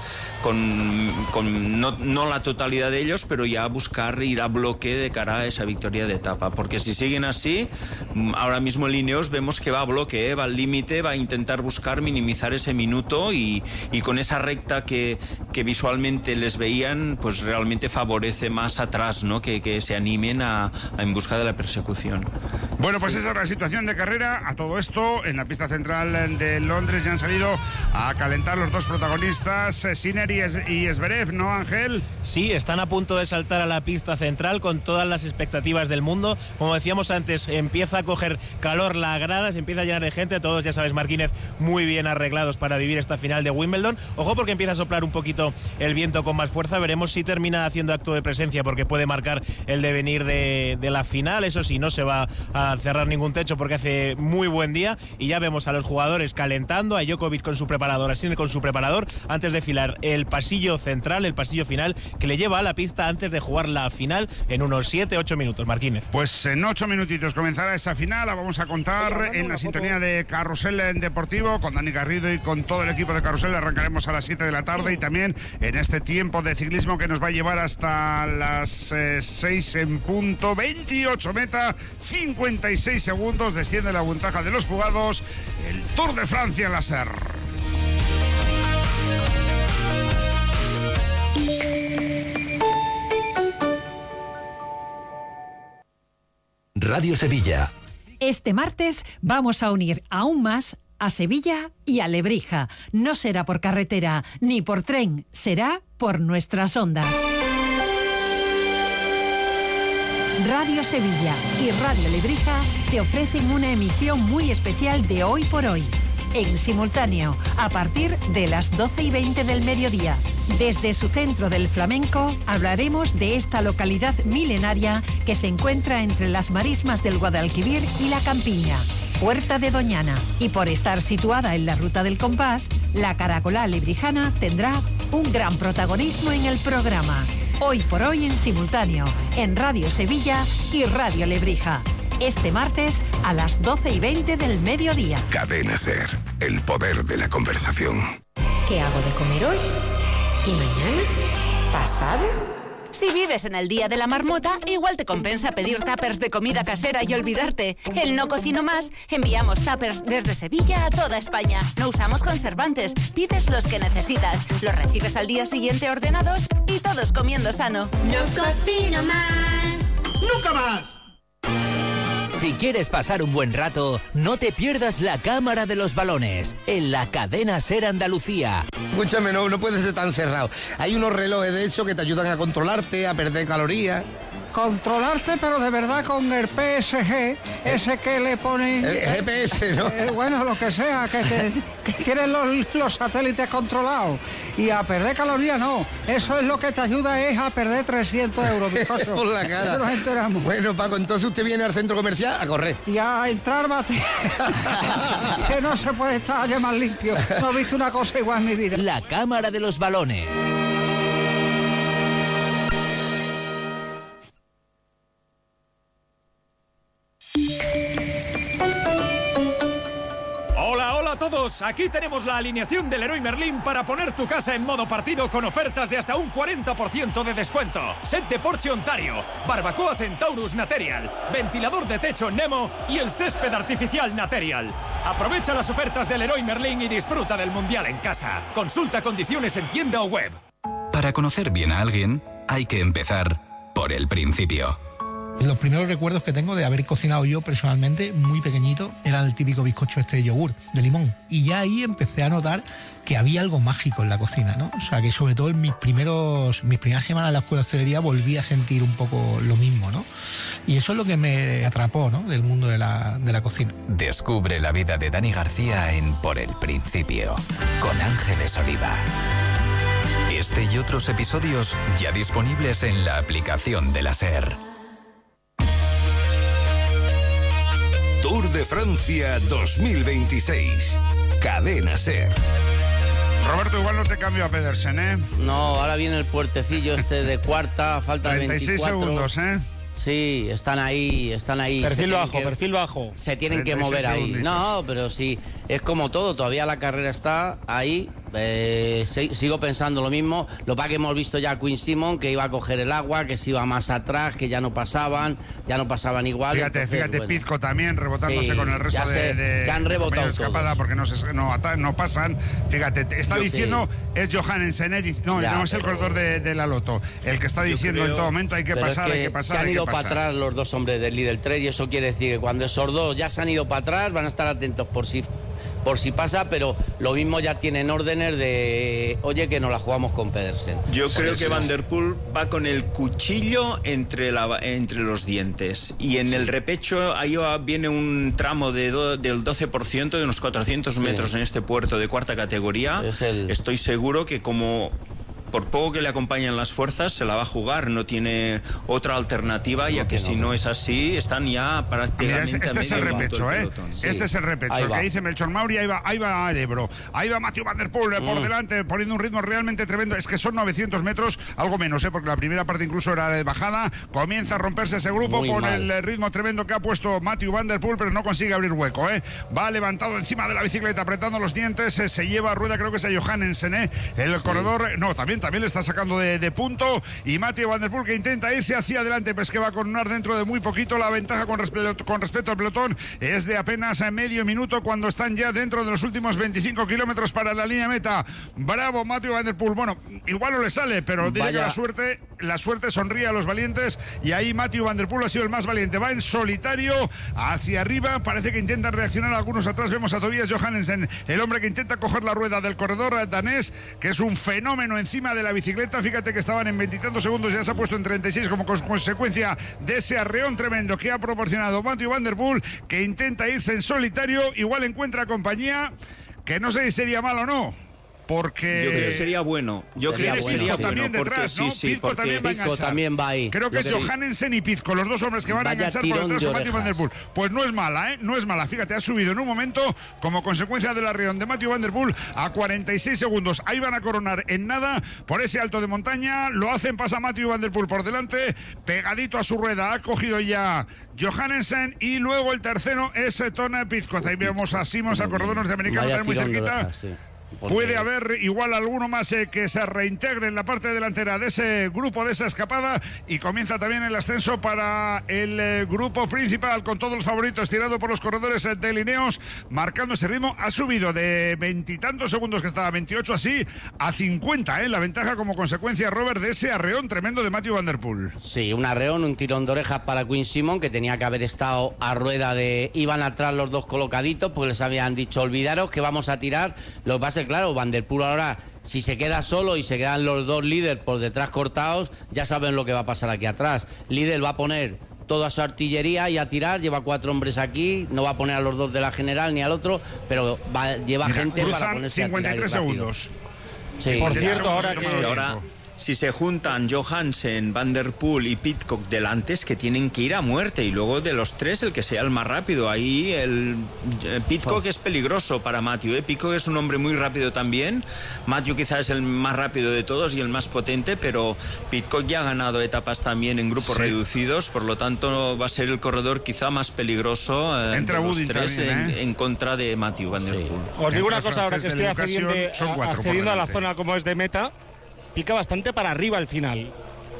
con no la totalidad de ellos, pero ya a buscar ir a bloque de cara a esa victoria de etapa, porque si siguen así, ahora mismo el Ineos vemos que va a bloque, va al límite, va a intentar buscar minimizar ese minuto y con esa recta que visualmente les veían, pues realmente favorece más atrás, ¿no? Que se animen en busca de la persecución. Bueno, pues esa es la situación de carrera. A todo esto, en la pista central de Londres ya han salido a calentar los 2 protagonistas, Sinner y Zverev, ¿no, Ángel? Sí, están a punto de saltar a la pista central con todas las expectativas del mundo. Como decíamos antes, empieza a coger calor la grada, se empieza a llenar de gente, todos, ya sabes, Martínez, muy bien arreglados para vivir esta final de Wimbledon. Ojo porque empieza a soplar un poquito el viento con más fuerza, veremos si termina haciendo acto de presencia porque puede marcar el devenir de la final. Eso sí, no se va a cerrar ningún techo porque hace muy buen día y ya vemos a los jugadores calentando, a Djokovic con su preparador, a Sinner con su preparador, antes de filar el pasillo central, el pasillo final que le lleva a la pista antes de jugar la final en unos 7-8 minutos, Martínez. Pues en 8 minutitos comenzará esa final, la vamos a contar en la sintonía de Carrusel Deportivo con Dani Garrido y con todo el equipo de Carrusel. Arrancaremos a las 7 de la tarde y también en este tiempo de ciclismo que nos va a llevar hasta las 6 en punto, 28 meta, 56 segundos, desciende la ventaja de los fugados, el Tour de Francia en la SER. Radio Sevilla. Este martes vamos a unir aún más a Sevilla y a Lebrija. No será por carretera ni por tren, será por nuestras ondas. Radio Sevilla y Radio Lebrija te ofrecen una emisión muy especial de Hoy por Hoy. En simultáneo, a partir de las 12:20 del mediodía. Desde su centro del flamenco, hablaremos de esta localidad milenaria que se encuentra entre las marismas del Guadalquivir y la Campiña, Puerta de Doñana. Y por estar situada en la ruta del compás, la caracolá lebrijana tendrá un gran protagonismo en el programa. Hoy por Hoy en simultáneo, en Radio Sevilla y Radio Lebrija. Este martes a las 12:20 del mediodía. Cadena SER, el poder de la conversación. ¿Qué hago de comer hoy? ¿Y mañana? ¿Pasado? Si vives en el Día de la Marmota, igual te compensa pedir tuppers de comida casera y olvidarte. El No Cocino Más, enviamos tuppers desde Sevilla a toda España. No usamos conservantes, pides los que necesitas, los recibes al día siguiente ordenados y todos comiendo sano. No cocino más. ¡Nunca más! Si quieres pasar un buen rato, no te pierdas la Cámara de los Balones, en la cadena SER Andalucía. Escúchame, no puede ser tan cerrado. Hay unos relojes de eso que te ayudan a controlarte, a perder calorías. Controlarte, pero de verdad con el PSG, ese que le pone... El GPS, ¿no? Bueno, lo que sea, que tienes los satélites controlados. Y a perder calorías no. Eso es lo que te ayuda es a perder 300 euros, bizcocho. Por la cara. Eso nos enteramos. Bueno, Paco, entonces usted viene al centro comercial a correr. Y a entrar bate. Que no se puede estar ya más limpio. No he visto una cosa igual en mi vida. La Cámara de los Balones. Hola a todos, aquí tenemos la alineación del Leroy Merlin para poner tu casa en modo partido con ofertas de hasta un 40% de descuento. Set de Porsche Ontario, barbacoa Centaurus Material, ventilador de techo Nemo y el césped artificial Material. Aprovecha las ofertas del Leroy Merlin y disfruta del Mundial en casa. Consulta condiciones en tienda o web. Para conocer bien a alguien, hay que empezar por el principio. Los primeros recuerdos que tengo de haber cocinado yo personalmente, muy pequeñito, era el típico bizcocho de yogur, de limón. Y ya ahí empecé a notar que había algo mágico en la cocina, ¿no? O sea, que sobre todo en mis primeras semanas en la escuela de hostelería volví a sentir un poco lo mismo, ¿no? Y eso es lo que me atrapó, ¿no?, del mundo de la cocina. Descubre la vida de Dani García en Por el Principio, con Ángeles Oliva. Este y otros episodios ya disponibles en la aplicación de la SER. Tour de Francia 2026. Cadena SER. Roberto, igual no te cambio a Pedersen, ¿eh? No, ahora viene el puertecillo este de cuarta, falta 36 24 segundos, ¿eh? Sí, están ahí. Perfil bajo. Se tienen que mover ahí. Segunditos. No, pero sí, es como todo, todavía la carrera está ahí. Sigo pensando lo mismo. Lo que hemos visto ya a Queen Simon, que iba a coger el agua, que se iba más atrás, que ya no pasaban igual. Fíjate, bueno. Pizco también rebotándose Sí, con el resto se han rebotado escapada todos. porque no pasan. Fíjate, está diciendo, es Johannesen, no es el corredor de la Loto, el que está diciendo en todo momento hay que Pero pasar, es que hay que pasar. se han hay ido que para pasar. atrás los dos hombres del líder 3 y eso quiere decir que cuando esos dos ya se han ido para atrás van a estar atentos por si pasa, pero lo mismo ya tienen órdenes de, oye, que nos la jugamos con Pedersen. Yo creo que Van der Poel va con el cuchillo entre los dientes. Y en el repecho ahí viene un tramo del 12%, de unos 400 metros en este puerto de cuarta categoría. Estoy seguro que como... por poco que le acompañen las fuerzas, se la va a jugar, no tiene otra alternativa, ya que si no es así, están ya prácticamente... Mira, este es el repecho, ¿eh? Sí. Este es el repecho, Ahí el va. que dice Melchor Mauri, ahí va el Ebro, ahí va Mathieu Van der Poel por delante, poniendo un ritmo realmente tremendo. Es que son 900 metros, algo menos, porque la primera parte incluso era de bajada. Comienza a romperse ese grupo Muy con mal. el ritmo tremendo que ha puesto Mathieu Van der Poel, pero no consigue abrir hueco, ¿eh? Va levantado encima de la bicicleta, apretando los dientes, se lleva a rueda, creo que es a Johannesen, ¿eh? El corredor, no, también le está sacando de punto, y Mathieu Van der Poel que intenta irse hacia adelante, pues que va a coronar dentro de muy poquito. La ventaja con respecto al pelotón es de apenas medio minuto cuando están ya dentro de los últimos 25 kilómetros para la línea meta. Bravo Mathieu Van der Poel. Bueno, igual no le sale, pero dice que la suerte sonríe a los valientes, y ahí Mathieu Van der Poel ha sido el más valiente. Va en solitario hacia arriba, parece que intentan reaccionar algunos atrás. Vemos a Tobias Johannesen, el hombre que intenta coger la rueda del corredor danés, que es un fenómeno encima zona de la bicicleta. Fíjate que estaban en 20 y tantos segundos, ya se ha puesto en 36 como consecuencia de ese arreón tremendo que ha proporcionado Mathieu van der Poel, que intenta irse en solitario. Igual encuentra compañía, que no sé si sería malo o no. Porque yo creo que sería bueno. Yo creo que sería bueno también detrás, porque, ¿no? sí, Pizco también va a enganchar. También va ahí. Creo que es Johannesen y Pizco, los dos hombres que van a enganchar por detrás con Mathieu van der Poel. Pues no es mala, ¿eh? No es mala. Fíjate, ha subido en un momento como consecuencia del arreón de Mathieu van der Poel a 46 segundos. Ahí van a coronar en nada por ese alto de montaña. Lo hacen, pasa Mathieu van der Poel por delante, pegadito a su rueda. Ha cogido ya Johannesen y luego el tercero es Tone Pizco. Ahí vemos a Simons, al corredor norteamericano, también muy cerquita. Puede haber igual alguno más que se reintegre en la parte delantera de ese grupo, de esa escapada, y comienza también el ascenso para el grupo principal con todos los favoritos tirado por los corredores de Lineos, marcando ese ritmo. Ha subido de 20 y tantos segundos que estaba, 28 así, a 50, la ventaja como consecuencia, Robert, de ese arreón tremendo de Mathieu van der Poel. Sí, un arreón, un tirón de orejas para Quinn Simmons, que tenía que haber estado a rueda de... Iban atrás los dos colocaditos porque les habían dicho, olvidaros que vamos a tirar. Lo que pasa es, claro, Van der Poel ahora, si se queda solo y se quedan los dos líderes por detrás cortados, ya saben lo que va a pasar aquí atrás. Líder va a poner toda su artillería y a tirar, lleva 4 hombres aquí, no va a poner a los dos de la general ni al otro, pero lleva gente para ponerse 53 a tirar segundos. Sí. Por cierto, ahora que... Si se juntan Johannesen, Van der Poel y Pidcock delante, es que tienen que ir a muerte, y luego de los tres el que sea el más rápido. Ahí el Pidcock es peligroso para Mathieu, Pidcock es un hombre muy rápido también. Mathieu quizás es el más rápido de todos y el más potente, pero Pidcock ya ha ganado etapas también en grupos reducidos, por lo tanto va a ser el corredor quizá más peligroso de los tres en contra de Mathieu Van der Poel. Os digo una cosa, ahora que estoy accediendo a la zona como es de meta, pica bastante para arriba al final.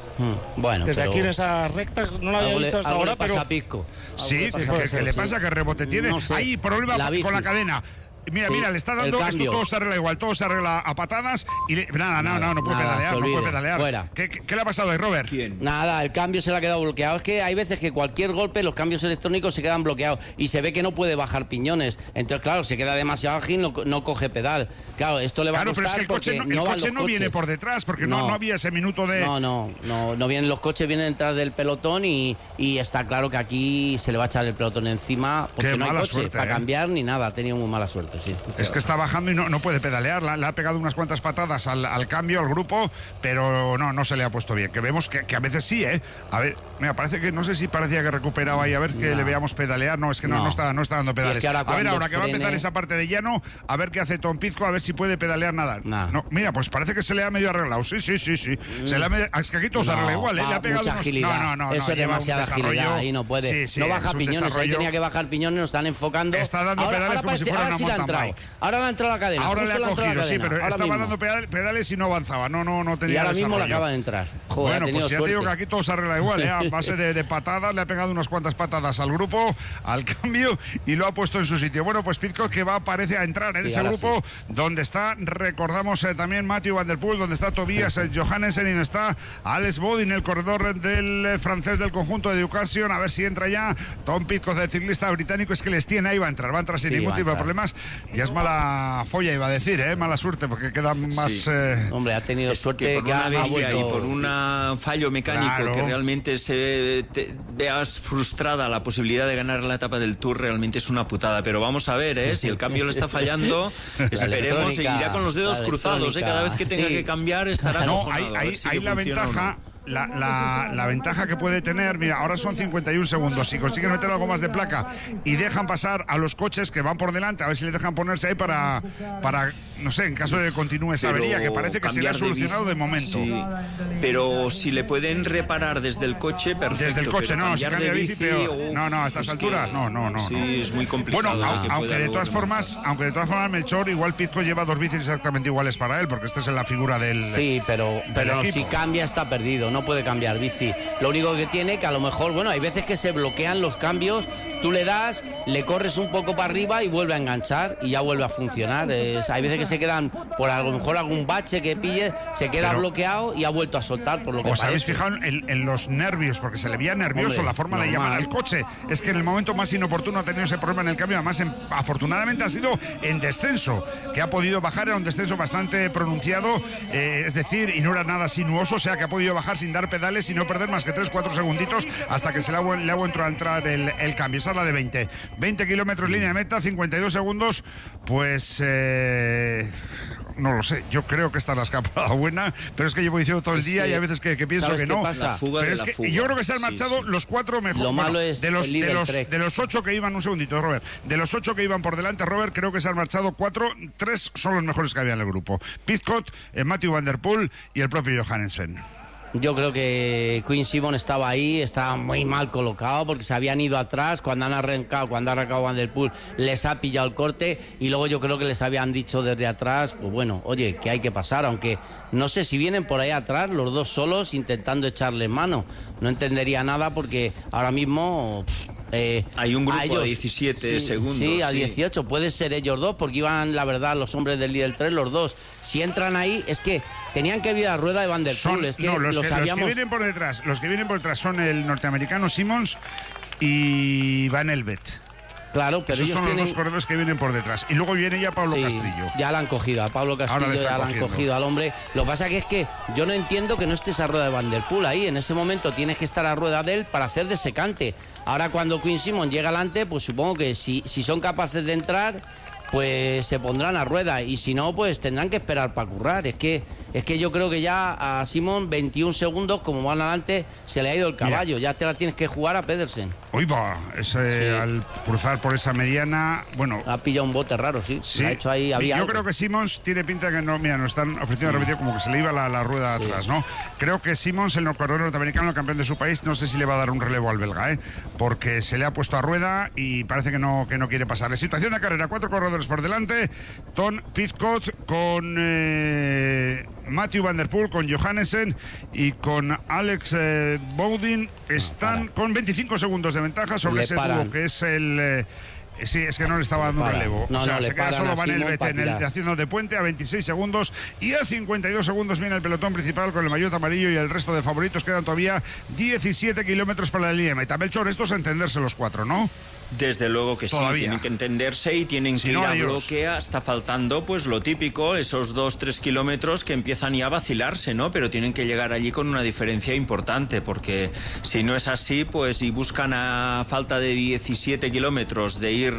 Bueno, desde aquí en esa recta no lo había visto hasta ahora, pero pasa Pizco. Sí, ¿qué le pasa? ¿Qué rebote tiene? No sé. Hay problema con la cadena. Mira, le está dando esto, todo se arregla igual, todo se arregla a patadas y no puede pedalear, no puede pedalear. Fuera. ¿Qué le ha pasado ahí, Robert? Nada, el cambio se le ha quedado bloqueado. Es que hay veces que cualquier golpe, los cambios electrónicos se quedan bloqueados y se ve que no puede bajar piñones. Entonces, claro, se queda demasiado ágil, no coge pedal. Claro, esto le va a costar. Pero es que el coche no viene por detrás, porque no había ese minuto de... No vienen los coches, vienen detrás del pelotón y está claro que aquí se le va a echar el pelotón encima porque no hay coche para cambiar ni nada. Ha tenido muy mala suerte. Sí. Es que está bajando y no puede pedalear. Le ha pegado unas cuantas patadas al cambio, al grupo, pero no se le ha puesto bien. Que vemos que a veces sí, A ver, mira, parece que no sé si parecía que recuperaba ahí, a ver que le veamos pedalear. No, es que no está dando pedales. Ahora que va a empezar esa parte de llano, a ver qué hace Tom Pizco, a ver si puede pedalear nada. No, mira, pues parece que se le ha medio arreglado. Sí. Es que aquí todo se arregla igual, Le ha pegado mucha agilidad. Eso es demasiada agilidad. Ahí no puede. No baja piñones. Ahí tenía que bajar piñones, nos están enfocando. Está dando pedales como si fuera una mountain bike. Ahora le ha entrado la cadena. Ahora le ha cogido, sí, pero estaba dando pedales y no avanzaba. No tenía. Y ahora mismo le desarrollo. acaba de entrar. Joder, bueno, pues ya te digo que aquí todo se arregla igual, A base de patadas, le ha pegado unas cuantas patadas al grupo, al cambio, y lo ha puesto en su sitio. Bueno, pues Pidcock que parece a entrar en ese grupo donde está, recordamos también Mathieu van der Poel, donde está Tobias Johannesen y donde está Alex Bodin, el corredor del francés del conjunto de Education. A ver si entra ya Tom Pidcock, del ciclista británico. Es que les tiene ahí, va a entrar sin ningún tipo de problemas. Ya es mala folla, iba a decir, mala suerte, porque queda más... Hombre, ha tenido suerte por una avería y por un fallo mecánico que realmente veas frustrada la posibilidad de ganar la etapa del Tour, realmente es una putada. Pero vamos a ver, si el cambio le está fallando, esperemos, seguirá con los dedos cruzados, cada vez que tenga que cambiar estará acojonado. Hay la ventaja... La ventaja que puede tener, mira, ahora son 51 segundos. Si consiguen meter algo más de placa y dejan pasar a los coches que van por delante, a ver si le dejan ponerse ahí para no sé, en caso de que continúe esa avería, que parece que se le ha solucionado de momento. Sí, pero si le pueden reparar desde el coche, perfecto. Desde el coche, si cambia de bici, a estas alturas, no. Sí, es muy complicado. Bueno, aunque de todas formas, Melchor, igual Pidcock lleva 2 bicis exactamente iguales para él, porque esta es la figura del... Sí, pero si cambia está perdido. No puede cambiar bici. Lo único que tiene, que a lo mejor, hay veces que se bloquean los cambios tú le das, le corres un poco para arriba y vuelve a enganchar y ya vuelve a funcionar. Hay veces que se quedan, por a lo mejor algún bache que pille, se queda bloqueado y ha vuelto a soltar, por lo que ¿Os parece. habéis fijado en los nervios? Porque se le veía nervioso. Hombre, la forma de normal. llamar al coche. Es que en el momento más inoportuno ha tenido ese problema en el cambio. Además, afortunadamente ha sido en descenso, que ha podido bajar. Era un descenso bastante pronunciado, es decir, y no era nada sinuoso, o sea que ha podido bajar sin dar pedales y no perder más que 3-4 segunditos hasta que se le ha vuelto a entrar el cambio. Esa es la de 20 kilómetros línea de meta, 52 segundos, pues no lo sé, yo creo que esta es la escapada buena, pero es que llevo diciendo todo el día y hay veces que pienso que no. La fuga pero de es la que fuga. yo creo que se han marchado los 4 mejores. Lo malo es de los 8 que iban, un segundito, Robert, de los 8 que iban por delante, Robert, creo que se han marchado 4, 3 son los mejores que había en el grupo. Pidcock, Matthew Van Der Poel y el propio Johannesen. Yo creo que Quinn Simmons estaba ahí, estaba muy mal colocado porque se habían ido atrás, cuando ha arrancado Van Der Poel les ha pillado el corte y luego yo creo que les habían dicho desde atrás, pues bueno, oye, que hay que pasar, aunque no sé si vienen por ahí atrás los dos solos intentando echarle mano, no entendería nada porque ahora mismo... hay un grupo a ellos, de 17 segundos. Sí, a 18. Puede ser ellos dos, porque iban, la verdad, los hombres del líder 3, los dos. Si entran ahí, es que tenían que ir a rueda de Van Der Poel. Es que no, los que habíamos... vienen por detrás, son el norteamericano Simmons y Van Elbet. Claro, pero esos ellos son tienen... los dos corredores que vienen por detrás. Y luego viene ya Pablo Castrillo. Ya la han cogido, a Pablo Castillo ya la han cogido al hombre. Lo que pasa que es que yo no entiendo que no estés a rueda de Van Der Poel ahí. En ese momento tienes que estar a rueda de él para hacer de secante. Ahora cuando Quinn Simmons llega adelante, pues supongo que si son capaces de entrar, pues se pondrán a rueda. Y si no, pues tendrán que esperar para currar. Es que yo creo que ya a Simmons 21 segundos, como van adelante, se le ha ido el caballo. Mira. Ya te la tienes que jugar a Pedersen. Hoy va, al cruzar por esa mediana, bueno... Ha pillado un bote raro, sí. Ha hecho ahí, había yo algo. Creo que Simmons tiene pinta que no, mira, nos están ofreciendo repetir como que se le iba la rueda atrás, ¿no? Creo que Simmons, el corredor norteamericano, el campeón de su país, no sé si le va a dar un relevo al belga, porque se le ha puesto a rueda y parece que no quiere pasar. La situación de carrera, 4 corredores por delante, Tom Pidcock con Matthew Van Der Poel, con Johannesen y con Alex Bowden, están con 25 segundos de ventaja sobre ese dúo que es el... sí, es que no le estaba dando un relevo. Se queda solo Van Elbet haciendo de puente a 26 segundos y a 52 segundos viene el pelotón principal con el maillot amarillo y el resto de favoritos. Quedan todavía 17 kilómetros para la línea de meta. Melchor, estos a entenderse los 4, ¿no? Desde luego que todavía. Sí, tienen que entenderse y tienen que ir a bloque. Está faltando pues lo típico, esos 2-3 kilómetros que empiezan ya a vacilarse, ¿no? Pero tienen que llegar allí con una diferencia importante, porque si no es así, pues y buscan a falta de 17 kilómetros de ir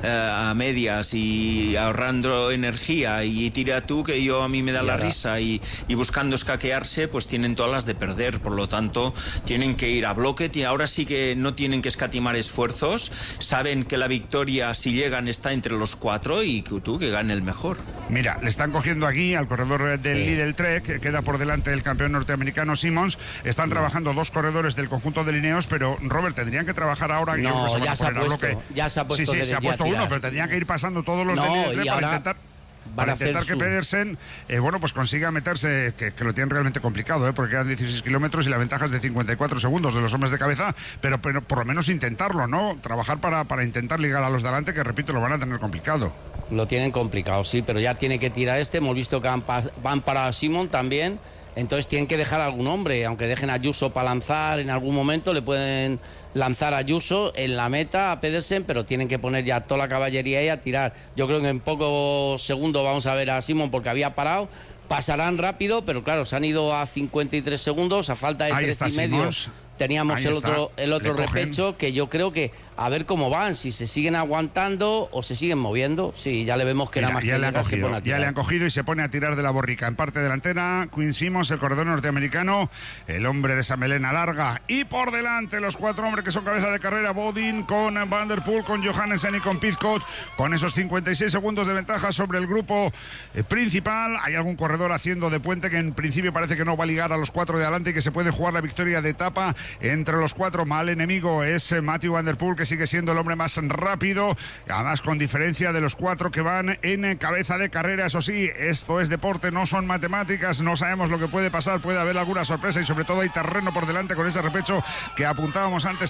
a medias y ahorrando energía y tira tú que a mí me da la risa y buscando escaquearse, pues tienen todas las de perder. Por lo tanto, tienen que ir a bloque. Ahora sí que no tienen que escatimar esfuerzos. Saben que la victoria, si llegan, está entre los 4 y que gane el mejor. Mira, le están cogiendo aquí al corredor del Lidl Trek, que queda por delante del campeón norteamericano Simmons. Están trabajando 2 corrededores del conjunto de Lineos, pero Robert, tendrían que trabajar ahora. No, ya se ha puesto. Sí, se ha puesto uno, pero tendrían que ir pasando todos los del Lidl Trek para intentar que Pedersen pues consiga meterse, que lo tienen realmente complicado, porque quedan 16 kilómetros y la ventaja es de 54 segundos de los hombres de cabeza, pero por lo menos intentarlo, ¿no? Trabajar para intentar ligar a los de adelante, que repito, lo van a tener complicado. Lo tienen complicado, sí, pero ya tiene que tirar hemos visto que van para Simon también. Entonces tienen que dejar a algún hombre, aunque dejen a Ayuso para lanzar en algún momento, le pueden lanzar a Ayuso en la meta a Pedersen, pero tienen que poner ya toda la caballería ahí a tirar. Yo creo que en pocos segundos vamos a ver a Simon porque había parado. Pasarán rápido, pero claro, se han ido a 53 segundos, a falta de 3,5. Simons. Teníamos el otro repecho, que yo creo que a ver cómo van, si se siguen aguantando o se siguen moviendo. Sí, ya le vemos que nada más ya le han cogido y se pone a tirar de la borrica. En parte delantera, Quinn Simmons, el corredor norteamericano, el hombre de esa melena larga. Y por delante los 4 hombres que son cabeza de carrera, Bowden con Van Der Poel, con Johannesen y con Pidcock, con esos 56 segundos de ventaja sobre el grupo principal. Hay algún corredor haciendo de puente que en principio parece que no va a ligar a los 4 de adelante y que se puede jugar la victoria de etapa entre los 4. Mal enemigo es Matthew Van Der Poel, que sigue siendo el hombre más rápido, además con diferencia de los 4 que van en cabeza de carrera. Eso sí, esto es deporte, no son matemáticas, no sabemos lo que puede pasar, puede haber alguna sorpresa y sobre todo hay terreno por delante con ese repecho que apuntábamos antes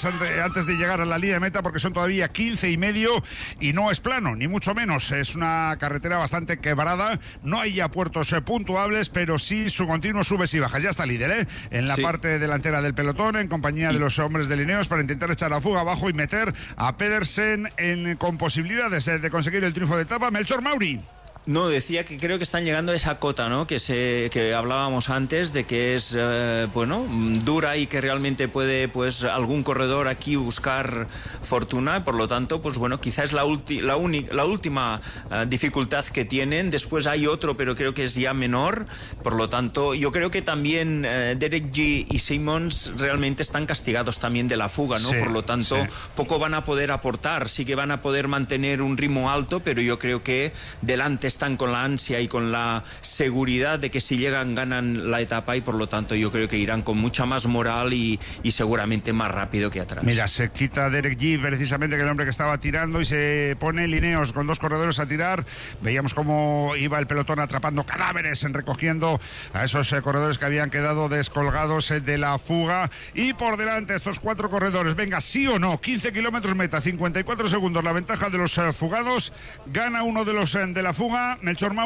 corredores antes de llegar a la línea de meta, porque son todavía 15,5 y no es plano, ni mucho menos. Es una carretera bastante quebrada, no hay ya puertos puntuables, pero sí su continuo subes y bajas. Ya está líder, en la parte delantera del pelotón, en compañía de los hombres de Ineos, para intentar echar la fuga abajo y meter a Pedersen con posibilidades de conseguir el triunfo de etapa. Melchor Mauri. No, decía que creo que están llegando a esa cota, ¿no? Que hablábamos antes de que es, dura y que realmente puede, pues, algún corredor aquí buscar fortuna. Por lo tanto, pues bueno, quizás es la última dificultad que tienen. Después hay otro, pero creo que es ya menor. Por lo tanto, yo creo que también Derek G y Simmons realmente están castigados también de la fuga, ¿no? Sí, por lo tanto, poco van a poder aportar. Sí que van a poder mantener un ritmo alto, pero yo creo que delante están con la ansia y con la seguridad de que si llegan ganan la etapa, y por lo tanto yo creo que irán con mucha más moral y seguramente más rápido que atrás. Mira, se quita Derek G, precisamente, que el hombre que estaba tirando, y se pone Ineos con dos corredores a tirar. Veíamos cómo iba el pelotón atrapando cadáveres, recogiendo a esos corredores que habían quedado descolgados de la fuga, y por delante estos 4 corredores. Venga, sí o no, 15 kilómetros meta, 54 segundos la ventaja de los fugados. Gana uno de los de la fuga, Melchor Mauri.